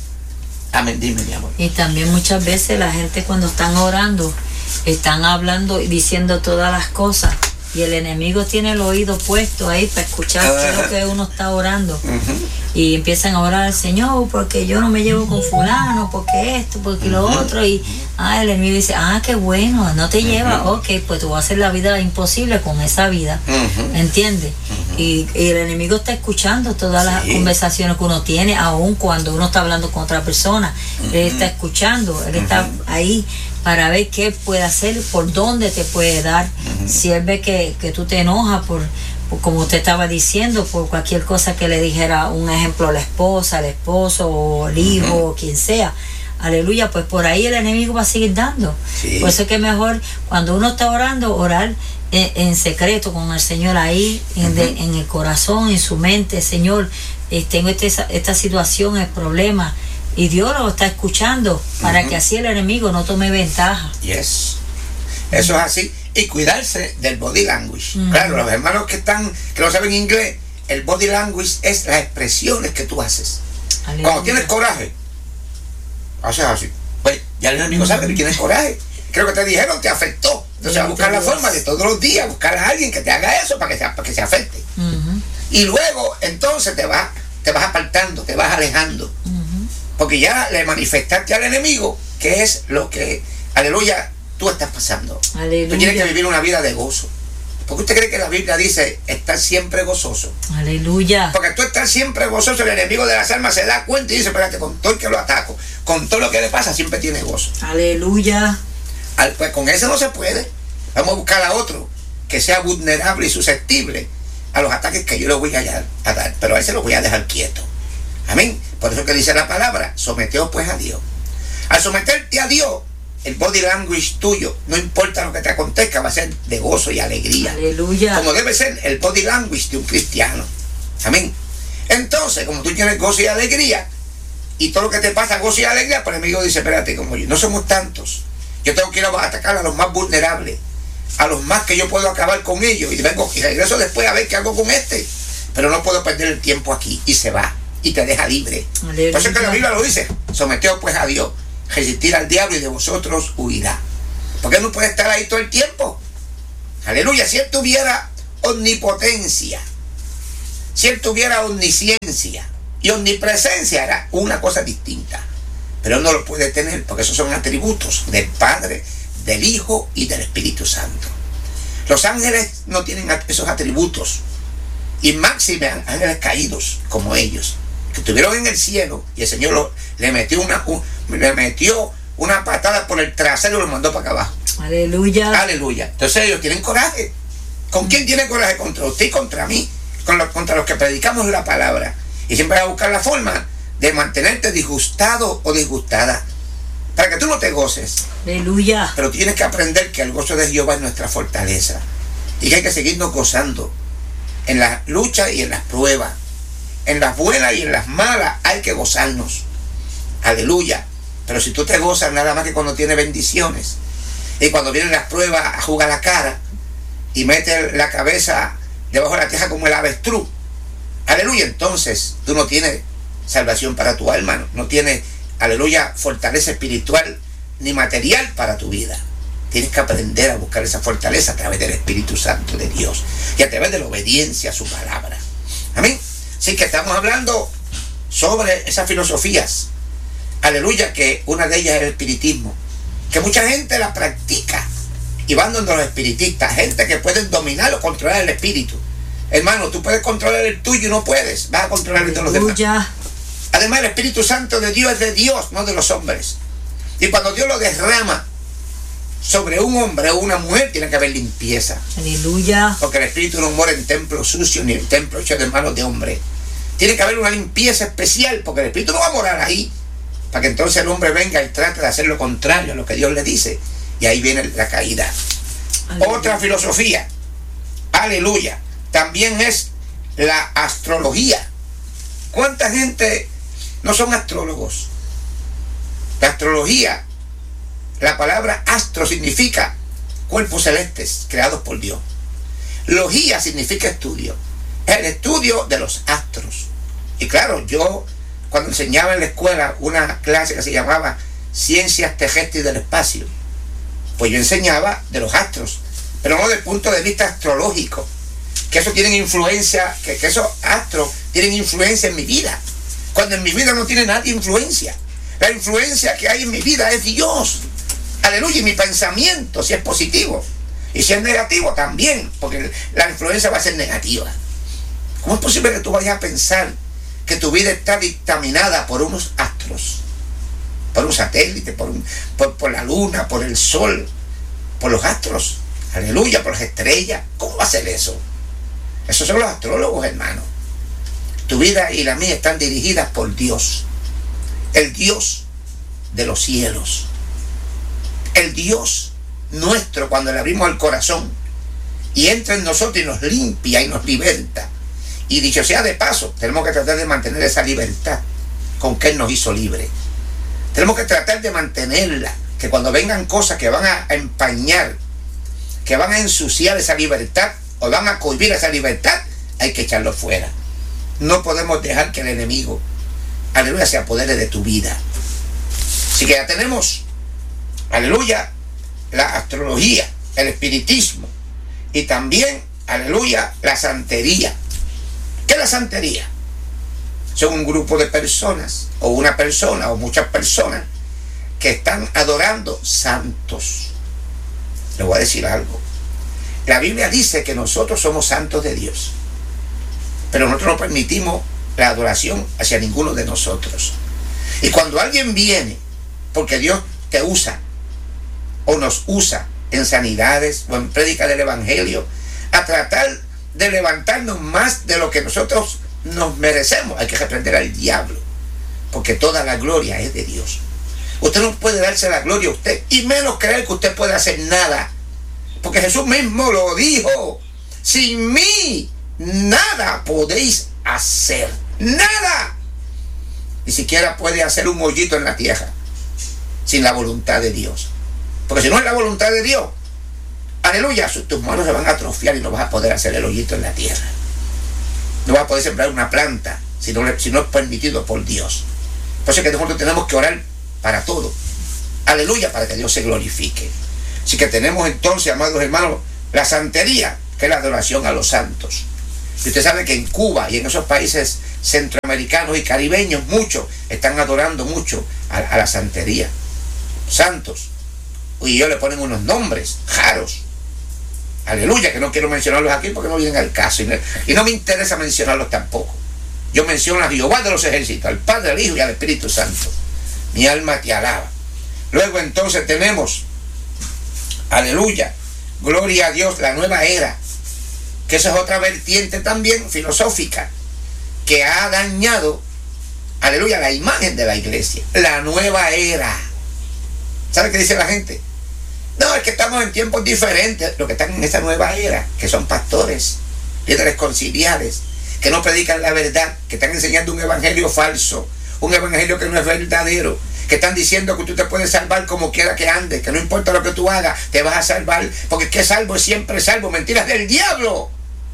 Amén, dime, mi amor. Y también muchas veces la gente cuando están orando, están hablando y diciendo todas las cosas, y el enemigo tiene el oído puesto ahí para escuchar qué es lo que uno está orando. Y empiezan a orar al Señor, porque yo no me llevo con fulano, porque esto, porque lo otro, y el enemigo dice, qué bueno, no te lleva, ok, pues tú vas a hacer la vida imposible con esa vida, ¿entiendes? Y el enemigo está escuchando todas las conversaciones que uno tiene, aun cuando uno está hablando con otra persona. Él está escuchando, él está ahí para ver qué puede hacer, por dónde te puede dar. Si él ve que tú te enojas por, como usted estaba diciendo, por cualquier cosa que le dijera, un ejemplo, la esposa, el esposo, o el hijo, o quien sea, aleluya, pues por ahí el enemigo va a seguir dando. Por eso es que es mejor, cuando uno está orando, orar en secreto con el Señor ahí, en el corazón, en su mente. Señor, tengo esta situación, el problema, y Dios lo está escuchando, para que así el enemigo no tome ventaja. Yes. Eso es así. Y cuidarse del body language. Claro, los hermanos que no saben inglés, el body language es las expresiones que tú haces. Aleluya. Cuando tienes coraje, haces así. Pues ya el enemigo sabe que tienes coraje. Creo que te dijeron, te afectó. Entonces, a buscar la forma de todos los días, buscar a alguien que te haga eso para que se afecte. Y luego, entonces, te vas apartando, te vas alejando. Porque ya le manifestaste al enemigo que es lo que, aleluya, tú estás pasando. Aleluya. Tú tienes que vivir una vida de gozo. ¿Por qué usted cree que la Biblia dice estar siempre gozoso? Aleluya. Porque tú estás siempre gozoso, el enemigo de las almas se da cuenta y dice, espérate, con todo el que lo ataco, con todo lo que le pasa, siempre tiene gozo. Aleluya. Pues con eso no se puede. Vamos a buscar a otro que sea vulnerable y susceptible a los ataques que yo le voy a dar, pero a él se lo voy a dejar quieto. Amén. Por eso que dice la palabra, someteos pues a Dios. Al someterte a Dios, el body language tuyo, no importa lo que te acontezca, va a ser de gozo y alegría. Aleluya. Como debe ser el body language de un cristiano. Amén. Entonces, como tú tienes gozo y alegría, y todo lo que te pasa, gozo y alegría, pues el enemigo dice, espérate, como yo, no somos tantos. Yo tengo que ir a atacar a los más vulnerables, a los más que yo puedo acabar con ellos, y regreso después a ver qué hago con este. Pero no puedo perder el tiempo aquí, y se va. y te deja libre. Aleluya. Por eso es que la Biblia lo dice: someteos pues a Dios, resistir al diablo y de vosotros huirá. Porque no puede estar ahí todo el tiempo. Aleluya. Si él tuviera omnipotencia, si él tuviera omnisciencia y omnipresencia, era una cosa distinta. Pero él no lo puede tener, porque esos son atributos del Padre, del Hijo y del Espíritu Santo. Los ángeles no tienen esos atributos, y máxime ángeles caídos como ellos, que estuvieron en el cielo y el Señor le metió una patada por el trasero y lo mandó para acá abajo. Aleluya. Aleluya. Entonces ellos tienen coraje. ¿Con quién tiene coraje? Contra usted y contra mí, contra los que predicamos la palabra. Y siempre va a buscar la forma de mantenerte disgustado o disgustada, para que tú no te goces. Aleluya. Pero tienes que aprender que el gozo de Jehová es nuestra fortaleza, y que hay que seguirnos gozando en las luchas y en las pruebas, en las buenas y en las malas. Hay que gozarnos. Aleluya. Pero si tú te gozas nada más que cuando tienes bendiciones, y cuando vienen las pruebas a jugar la cara y metes la cabeza debajo de la tierra como el avestruz, aleluya, entonces tú no tienes salvación para tu alma, no tienes, aleluya, fortaleza espiritual ni material para tu vida. Tienes que aprender a buscar esa fortaleza a través del Espíritu Santo de Dios y a través de la obediencia a su palabra. Amén. Así que estamos hablando sobre esas filosofías, aleluya, que una de ellas es el espiritismo, que mucha gente la practica y van donde los espiritistas, gente que pueden dominar o controlar el espíritu. Hermano, tú puedes controlar el tuyo y no puedes, vas a controlar el de los demás. Además, el Espíritu Santo de Dios es de Dios, no de los hombres. Y cuando Dios lo derrama sobre un hombre o una mujer, tiene que haber limpieza. Aleluya. Porque el Espíritu no mora en templo sucio ni en templo hecho de manos de hombre. Tiene que haber una limpieza especial, porque el Espíritu no va a morar ahí, para que entonces el hombre venga y trate de hacer lo contrario a lo que Dios le dice. Y ahí viene la caída. Aleluya. Otra filosofía, aleluya, también es la astrología. ¿Cuánta gente no son astrólogos? La astrología, la palabra astro significa cuerpos celestes creados por Dios. Logía significa estudio, el estudio de los astros. Y claro, yo cuando enseñaba en la escuela una clase que se llamaba Ciencias Terrestres del Espacio, pues yo enseñaba de los astros, pero no desde el punto de vista astrológico, que eso tienen influencia, que esos astros tienen influencia en mi vida, cuando en mi vida no tiene nadie influencia. La influencia que hay en mi vida es Dios. Aleluya. Y mi pensamiento, si es positivo, y si es negativo también, porque la influencia va a ser negativa. ¿Cómo es posible que tú vayas a pensar que tu vida está dictaminada por unos astros, por un satélite, por la luna, por el sol, por los astros? Aleluya, por las estrellas. ¿Cómo va a ser eso? Esos son los astrólogos, hermano. Tu vida y la mía están dirigidas por Dios, el Dios de los cielos, el Dios nuestro. Cuando le abrimos el corazón y entra en nosotros y nos limpia y nos liberta. Y dicho sea de paso, tenemos que tratar de mantener esa libertad con que Él nos hizo libre. Tenemos que tratar de mantenerla, que cuando vengan cosas que van a empañar, que van a ensuciar esa libertad o van a cohibir esa libertad, hay que echarlo fuera. No podemos dejar que el enemigo, aleluya, se apodere de tu vida. Así que ya tenemos, aleluya, la astrología, el espiritismo y también, aleluya, la santería. ¿Qué es la santería? Son un grupo de personas, o una persona, o muchas personas, que están adorando santos. Les voy a decir algo. La Biblia dice que nosotros somos santos de Dios, pero nosotros no permitimos la adoración hacia ninguno de nosotros. Y cuando alguien viene, porque Dios te usa, o nos usa en sanidades, o en prédica del Evangelio, a tratar de levantarnos más de lo que nosotros nos merecemos, hay que reprender al diablo, porque toda la gloria es de Dios. Usted no puede darse la gloria a usted, y menos creer que usted puede hacer nada, porque Jesús mismo lo dijo: sin mí nada podéis hacer, nada. Ni siquiera puede hacer un hoyito en la tierra sin la voluntad de Dios, porque si no es la voluntad de Dios, aleluya, tus manos se van a atrofiar y no vas a poder hacer el hoyito en la tierra. No vas a poder sembrar una planta si no es permitido por Dios. Por eso es que nosotros tenemos que orar para todo. Aleluya, para que Dios se glorifique. Así que tenemos entonces, amados hermanos, la santería, que es la adoración a los santos. Y usted sabe que en Cuba y en esos países centroamericanos y caribeños, muchos están adorando mucho a la santería. Santos. Y ellos le ponen unos nombres raros. Aleluya, que no quiero mencionarlos aquí porque no vienen al caso. Y no me interesa mencionarlos tampoco. Yo menciono a Jehová de los ejércitos, al Padre, al Hijo y al Espíritu Santo. Mi alma te alaba. Luego entonces tenemos, aleluya, gloria a Dios, la nueva era, que esa es otra vertiente también filosófica, que ha dañado, aleluya, la imagen de la iglesia. La nueva era. ¿Sabe qué dice la gente? No, es que estamos en tiempos diferentes. Los que están en esa nueva era, que son pastores, líderes conciliares, que no predican la verdad, que están enseñando un evangelio falso, un evangelio que no es verdadero, que están diciendo que tú te puedes salvar como quiera que andes, que no importa lo que tú hagas, te vas a salvar, porque el que es salvo es siempre salvo. Mentiras del diablo.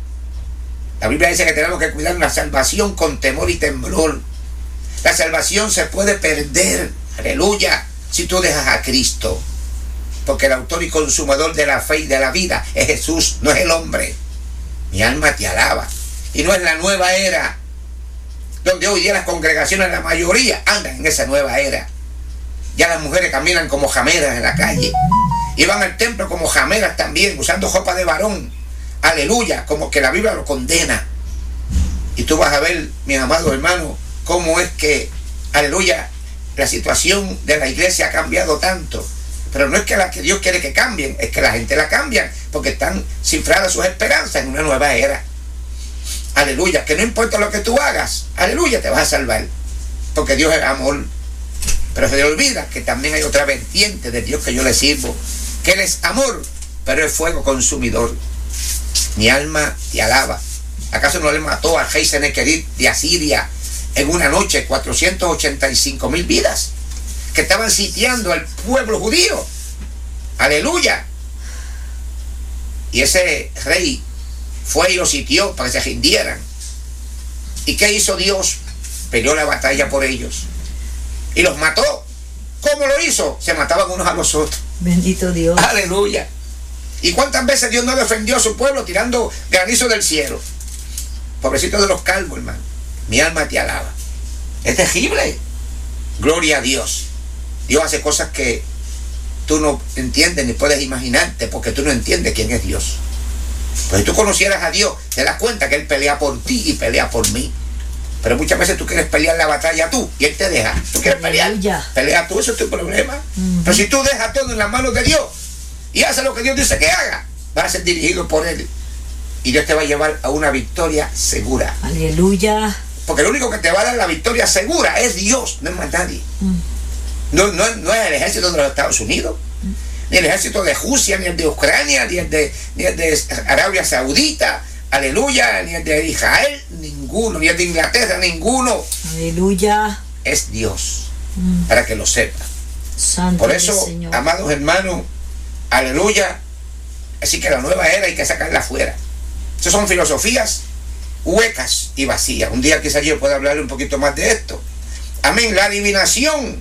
La Biblia dice que tenemos que cuidar una salvación con temor y temblor. La salvación se puede perder, aleluya, si tú dejas a Cristo, porque el autor y consumador de la fe y de la vida es Jesús, no es el hombre. Mi alma te alaba. Y no es la nueva era, donde hoy día las congregaciones, la mayoría, andan en esa nueva era. Ya las mujeres caminan como jameras en la calle, y van al templo como jameras también, usando ropa de varón. Aleluya, como que la Biblia lo condena. Y tú vas a ver, mis amados hermanos, cómo es que, aleluya, la situación de la iglesia ha cambiado tanto. Pero no es que la que Dios quiere que cambien, es que la gente la cambia, porque están cifradas sus esperanzas en una nueva era. Aleluya, que no importa lo que tú hagas, aleluya, te vas a salvar, porque Dios es amor. Pero se le olvida que también hay otra vertiente de Dios que yo le sirvo, que Él es amor, pero es fuego consumidor. Mi alma te alaba. ¿Acaso no le mató al rey Senequerib de Asiria en una noche 485,000 vidas que estaban sitiando al pueblo judío? Aleluya. Y ese rey fue y los sitió para que se rindieran. ¿Y qué hizo Dios? Peleó la batalla por ellos y los mató. ¿Cómo lo hizo? Se mataban unos a los otros. Bendito Dios. Aleluya. ¿Y cuántas veces Dios no defendió a su pueblo tirando granizo del cielo? Pobrecito de los calvos, hermano. Mi alma te alaba. Es terrible. Gloria a Dios. Dios hace cosas que tú no entiendes ni puedes imaginarte, porque tú no entiendes quién es Dios. Pues si tú conocieras a Dios, te das cuenta que Él pelea por ti y pelea por mí. Pero muchas veces tú quieres pelear la batalla tú y Él te deja. Tú quieres pelear, pelea tú, eso es tu problema. Pero si tú dejas todo en las manos de Dios y haces lo que Dios dice que haga, vas a ser dirigido por Él y Dios te va a llevar a una victoria segura. Aleluya. Porque lo único que te va a dar la victoria segura es Dios, no es más nadie. No es el ejército de los Estados Unidos, ni el ejército de Rusia, ni el de Ucrania, ni el de Arabia Saudita, aleluya, ni el de Israel, ninguno, ni el de Inglaterra, ninguno. Aleluya. Es Dios, para que lo sepa. Santo por eso, Señor. Amados hermanos, aleluya, así que la nueva era hay que sacarla afuera. Esas son filosofías huecas y vacías. Un día quizás yo pueda hablar un poquito más de esto. Amén. La adivinación.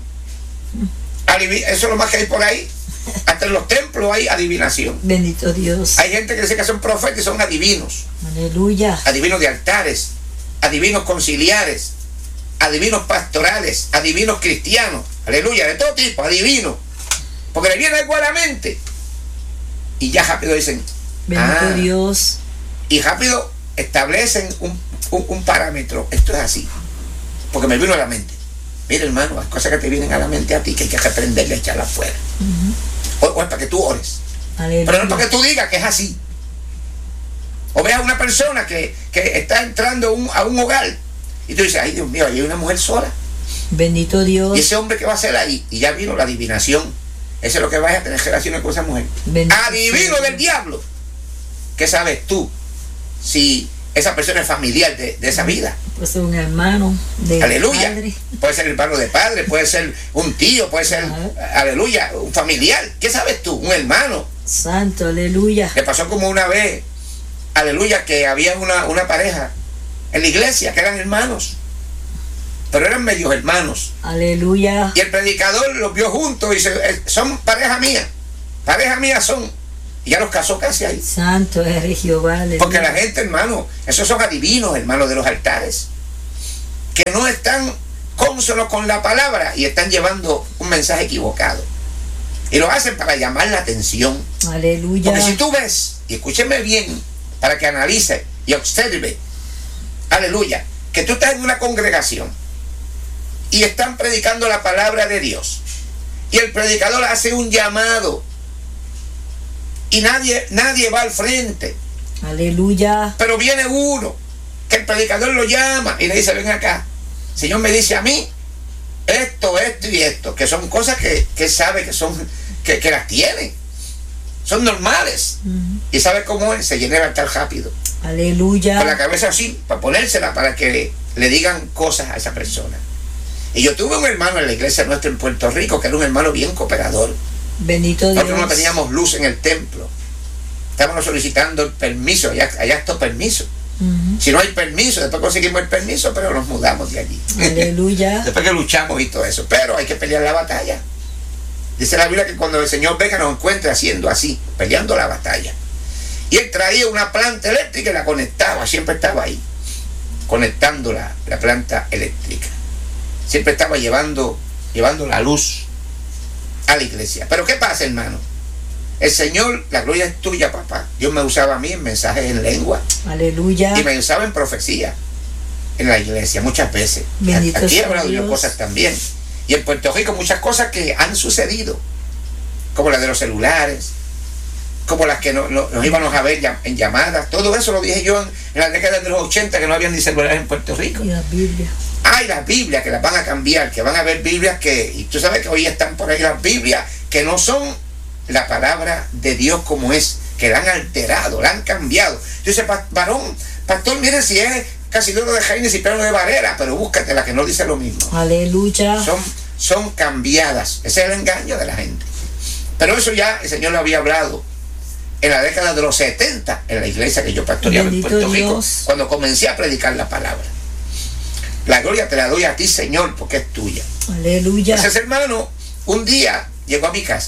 Eso es lo más que hay por ahí. Hasta en los templos hay adivinación. Bendito Dios. Hay gente que dice que son profetas y son adivinos. Aleluya. Adivinos de altares, adivinos conciliares, adivinos pastorales, adivinos cristianos. Aleluya, de todo tipo, adivinos. Porque le viene algo a la mente. Y ya rápido dicen, bendito Dios. Y rápido establecen un parámetro. Esto es así. Porque me vino a la mente. Mira, hermano, hay cosas que te vienen a la mente a ti que hay que reprenderle y echarlas fuera. O es para que tú ores. Aleluya. Pero no es para que tú digas que es así. O veas a una persona que está entrando a un hogar y tú dices, ay Dios mío, hay una mujer sola. Bendito Dios. Y ese hombre que va a hacer ahí, y ya vino la adivinación. Eso es lo que vas a tener relaciones con esa mujer. Bendito Adivino del diablo. ¿Qué sabes tú si esa persona es familiar de esa vida? Puede ser un hermano de aleluya. padre. Puede ser hermano de padre, puede ser un tío, puede ser, aleluya, un familiar. ¿Qué sabes tú? Un hermano. Santo, aleluya. Le pasó como una vez, aleluya, que había una pareja en la iglesia que eran hermanos. pero eran medios hermanos. Aleluya. Y el predicador los vio juntos y dice, son pareja mía son. Y ya los casó casi ahí. Santo eres Jehová. Aleluya. Porque la gente, hermano, esos son adivinos, hermanos, de los altares, que no están cónsonos con la palabra y están llevando un mensaje equivocado. Y lo hacen para llamar la atención. Aleluya. Porque si tú ves, y escúcheme bien, para que analice y observe, aleluya, que tú estás en una congregación y están predicando la palabra de Dios, y el predicador hace un llamado y nadie va al frente. Aleluya. Pero viene uno que el predicador lo llama y le dice, ven acá, el Señor me dice a mí esto y esto, que son cosas que él sabe que son, que las tiene, son normales. Y sabe cómo es, se llena el altar rápido. Aleluya. Con la cabeza así, para ponérsela, para que le digan cosas a esa persona. Y yo tuve un hermano en la iglesia nuestra en Puerto Rico, que era un hermano bien cooperador. Bendito Dios. Nosotros no teníamos luz en el templo. Estábamos solicitando el permiso, allá está permiso. Si no hay permiso, después conseguimos el permiso, pero nos mudamos de allí. Aleluya. Después que luchamos y todo eso, pero hay que pelear la batalla. Dice la Biblia que cuando el Señor venga nos encuentre haciendo así, peleando la batalla. Y él traía una planta eléctrica y la conectaba, siempre estaba ahí, conectando la planta eléctrica. Siempre estaba llevando la luz a la iglesia. Pero ¿qué pasa, hermano? El Señor, la gloria es tuya, papá. Dios me usaba a mí en mensajes en lengua. Aleluya. Y me usaba en profecía en la iglesia muchas veces. Bendito Aquí he sea hablado yo Dios. cosas también. Y en Puerto Rico muchas cosas que han sucedido, como la de los celulares, como las que nos íbamos a ver en llamadas. Todo eso lo dije yo en la década de los 80, que no había ni celulares en Puerto Rico. Y la Biblia. Hay las Biblias que las van a cambiar, que van a haber Biblias y tú sabes que hoy están por ahí las Biblias que no son la palabra de Dios como es, que la han alterado, la han cambiado. Yo dice, varón, pastor, mire si es Casiloro de Jaime y Pedro de Varela, pero búscate la que no dice lo mismo. Aleluya. Son cambiadas. Ese es el engaño de la gente. Pero eso ya el Señor lo había hablado en la década de los 70 en la iglesia que yo pastoreaba en Puerto Rico, cuando comencé a predicar la palabra. La gloria te la doy a ti, Señor, porque es tuya. Aleluya. Ese hermano un día llegó a mi casa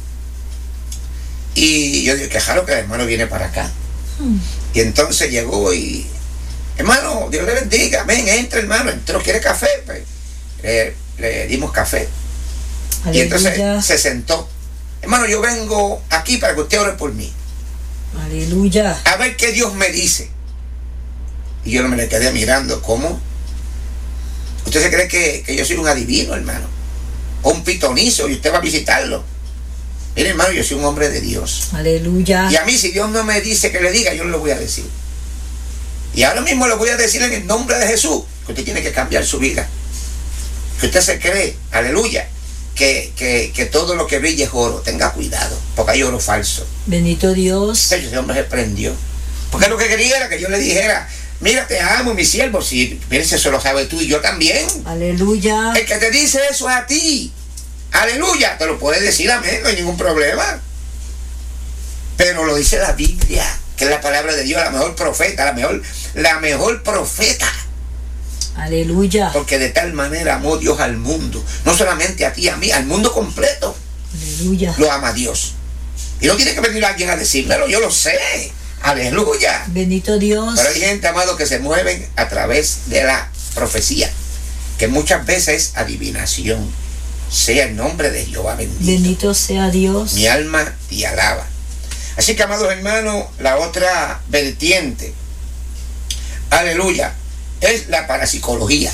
y yo dije, qué raro que el hermano viene para acá. Y entonces llegó y, hermano, Dios le bendiga, ven, entra, hermano, entró, ¿quiere café? Pues, le dimos café. Aleluya. Y entonces se sentó. Hermano, yo vengo aquí para que usted ore por mí. Aleluya. A ver qué Dios me dice. Y yo no me le quedé mirando, ¿cómo? ¿Usted se cree que yo soy un adivino, hermano? O un pitonizo y usted va a visitarlo. Mire, hermano, yo soy un hombre de Dios. Aleluya. Y a mí, si Dios no me dice que le diga, yo no lo voy a decir. Y ahora mismo le voy a decir en el nombre de Jesús que usted tiene que cambiar su vida. Que usted se cree, aleluya, que todo lo que brilla es oro. Tenga cuidado, porque hay oro falso. Bendito Dios. Ese hombre se prendió. Porque lo que quería era que yo le dijera, mira, te amo, mi siervo. Si, mire, si eso lo sabes tú y yo también. Aleluya. El que te dice eso es a ti. Aleluya, te lo puedes decir, amén, no hay ningún problema. Pero lo dice la Biblia, que es la palabra de Dios, la mejor profeta, la mejor profeta. Aleluya. Porque de tal manera amó Dios al mundo, no solamente a ti, a mí, al mundo completo. Aleluya. Lo ama Dios. Y no tiene que venir alguien a decírmelo, yo lo sé. Aleluya. Bendito Dios. Pero hay gente, amado, que se mueven a través de la profecía, que muchas veces es adivinación. Sea el nombre de Jehová bendito. Bendito sea Dios. Mi alma te alaba. Así que, amados hermanos, la otra vertiente, aleluya, es la parapsicología.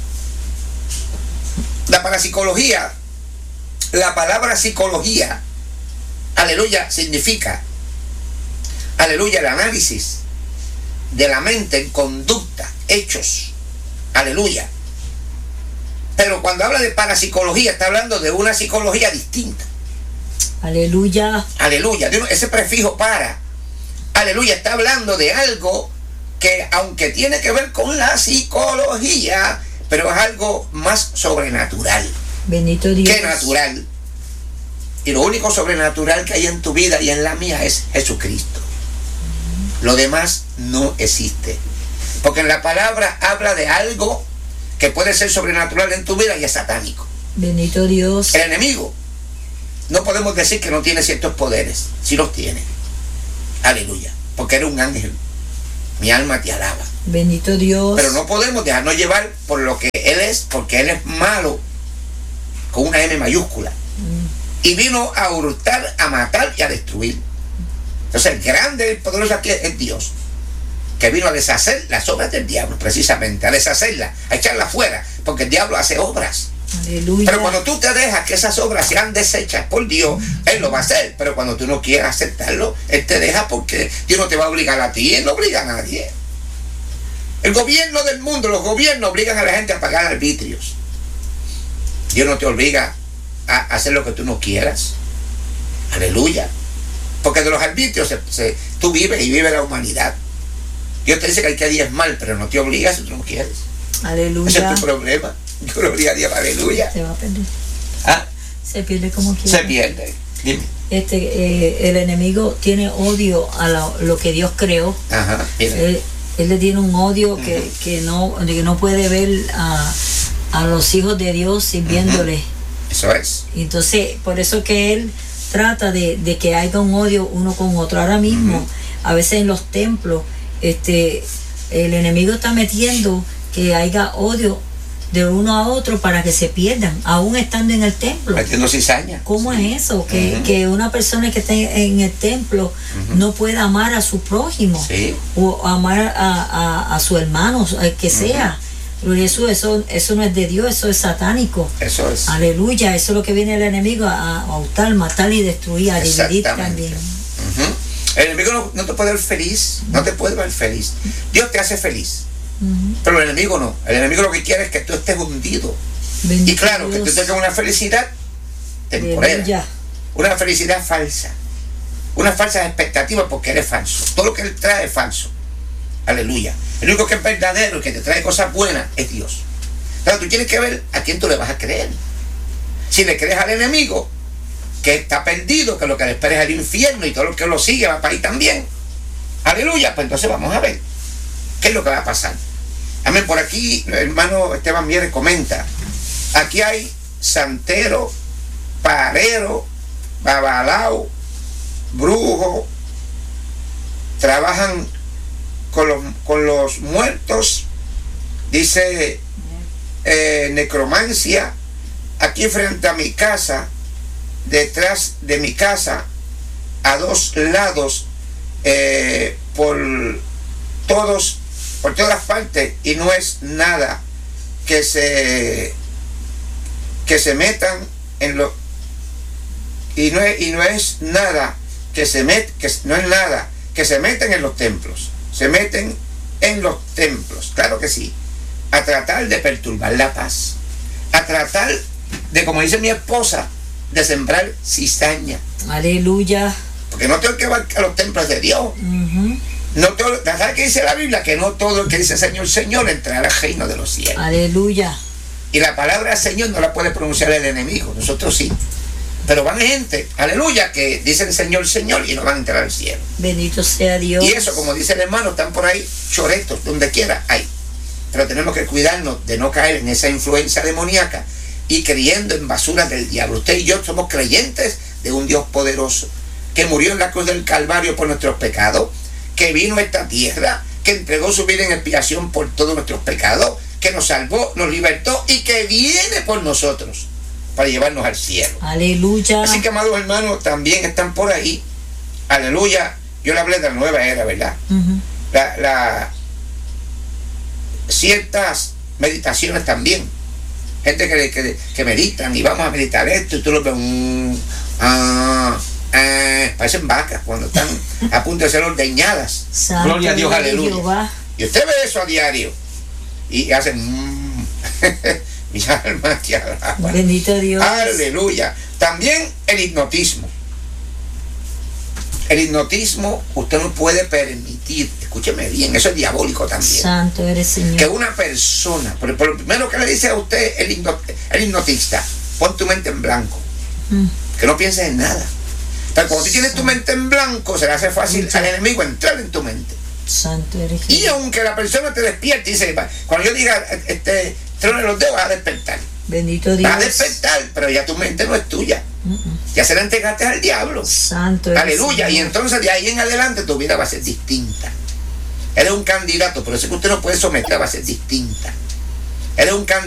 La parapsicología, la palabra psicología, aleluya, significa, aleluya, el análisis de la mente en conducta, hechos, aleluya. Pero cuando habla de parapsicología, está hablando de una psicología distinta. Aleluya. Aleluya. Ese prefijo para, aleluya, está hablando de algo que, aunque tiene que ver con la psicología, pero es algo más sobrenatural. Bendito Dios. Que natural. Y lo único sobrenatural que hay en tu vida y en la mía es Jesucristo. Lo demás no existe. Porque en la palabra habla de algo que puede ser sobrenatural en tu vida y es satánico. Bendito Dios. El enemigo, no podemos decir que no tiene ciertos poderes, sí los tiene. Aleluya, porque eres un ángel. Mi alma te alaba. Bendito Dios. Pero no podemos dejarnos llevar por lo que Él es, porque Él es malo, con una M mayúscula. Y vino a hurtar, a matar y a destruir. Entonces el grande y poderoso aquí es Dios, que vino a deshacer las obras del diablo, precisamente, a deshacerlas, a echarlas fuera, porque el diablo hace obras. Aleluya. Pero cuando tú te dejas que esas obras sean deshechas por Dios, Él lo va a hacer. Pero cuando tú no quieras aceptarlo, Él te deja, porque Dios no te va a obligar a ti, Él no obliga a nadie. El gobierno del mundo, los gobiernos obligan a la gente a pagar arbitrios. Dios no te obliga a hacer lo que tú no quieras. Aleluya. Porque de los arbitrios tú vives y vive la humanidad. Dios te dice que hay que diezmar, pero no te obliga si tú no quieres. Aleluya. Ese es tu problema. Gloria a Dios, aleluya. Se va a perder. ¿Ah? Se pierde como quiera. Se pierde. Dime. El enemigo tiene odio a lo que Dios creó. Ajá. Él le tiene un odio que no puede ver a los hijos de Dios sirviéndole. Eso es. Entonces, por eso que él trata de que haya un odio uno con otro. Ahora mismo, a veces en los templos, el enemigo está metiendo que haya odio de uno a otro para que se pierdan, aún estando en el templo. Metiendo cizaña. ¿Cómo es eso? Que una persona que esté en el templo no pueda amar a su prójimo, o amar a su hermano, al que sea. Gloria a Jesús, eso no es de Dios, eso es satánico. Eso es. Aleluya, eso es lo que viene el enemigo a hurtar, matar y destruir, a dividir también. El enemigo no te puede ver feliz, no te puede ver feliz. Dios te hace feliz. Pero el enemigo no. El enemigo lo que quiere es que tú estés hundido. Bendito y claro, Dios. que tú tengas una felicidad temporera. Aleluya. Una felicidad falsa. Una falsa expectativa, porque eres falso. Todo lo que Él trae es falso. Aleluya. El único que es verdadero y que te trae cosas buenas es Dios. Pero tú tienes que ver a quién tú le vas a creer. Si le crees al enemigo, que está perdido, que lo que le espera es el infierno, y todo lo que lo sigue va para ahí también. Aleluya. Pues entonces vamos a ver qué es lo que va a pasar. Amén. Por aquí el hermano Esteban Mieres comenta: aquí hay santero, parero, babalao, brujo, trabajan con los muertos, dice, necromancia. Aquí frente a mi casa, detrás de mi casa, a 2 lados, por todas partes, y no es nada que se metan en lo, y no es nada que se meten en los templos. Se meten en los templos, claro que sí, a tratar de perturbar la paz, a tratar de, como dice mi esposa, de sembrar cizaña. Aleluya. Porque no tengo que ir a los templos de Dios. No todo, ¿sabes qué dice la Biblia? Que no todo el que dice Señor, Señor entrará al reino de los cielos. Aleluya. Y la palabra Señor no la puede pronunciar el enemigo, nosotros sí. Pero van gente, aleluya, que dicen Señor, Señor, y no van a entrar al cielo. Bendito sea Dios. Y eso, como dice el hermano, están por ahí choretos, donde quiera hay. Pero tenemos que cuidarnos de no caer en esa influencia demoníaca y creyendo en basuras del diablo. Usted y yo somos creyentes de un Dios poderoso, que murió en la cruz del Calvario por nuestros pecados, que vino a esta tierra, que entregó su vida en expiación por todos nuestros pecados, que nos salvó, nos libertó y que viene por nosotros para llevarnos al cielo. Aleluya. Así que, amados hermanos, también están por ahí. Aleluya. Yo le hablé de la nueva era, ¿verdad? Ciertas meditaciones también. Gente que meditan, y vamos a meditar esto, y tú lo ves, parecen vacas cuando están a punto de ser ordeñadas. Santo Gloria a Dios, aleluya. Jehová. Y usted ve eso a diario y hacen mi alma te alaba. Bendito Dios. Aleluya. También el hipnotismo. El hipnotismo usted no puede permitir, escúcheme bien, eso es diabólico también. Santo eres, Señor. Que una persona, por lo primero que le dice a usted el hipnotista, pon tu mente en blanco, que no pienses en nada. Pero cuando tú tienes tu mente en blanco, se le hace fácil al enemigo entrar en tu mente. Santo eres, Y aunque la persona te despierte y dice, cuando yo diga truene los dedos, vas a despertar. Bendito Dios. Vas a despertar, pero ya tu mente no es tuya. Ya se la entregaste al diablo. Santo. Aleluya. Y entonces de ahí en adelante tu vida va a ser distinta. Eres un candidato, por eso es que usted no puede someter, va a ser distinta. Eres un candidato.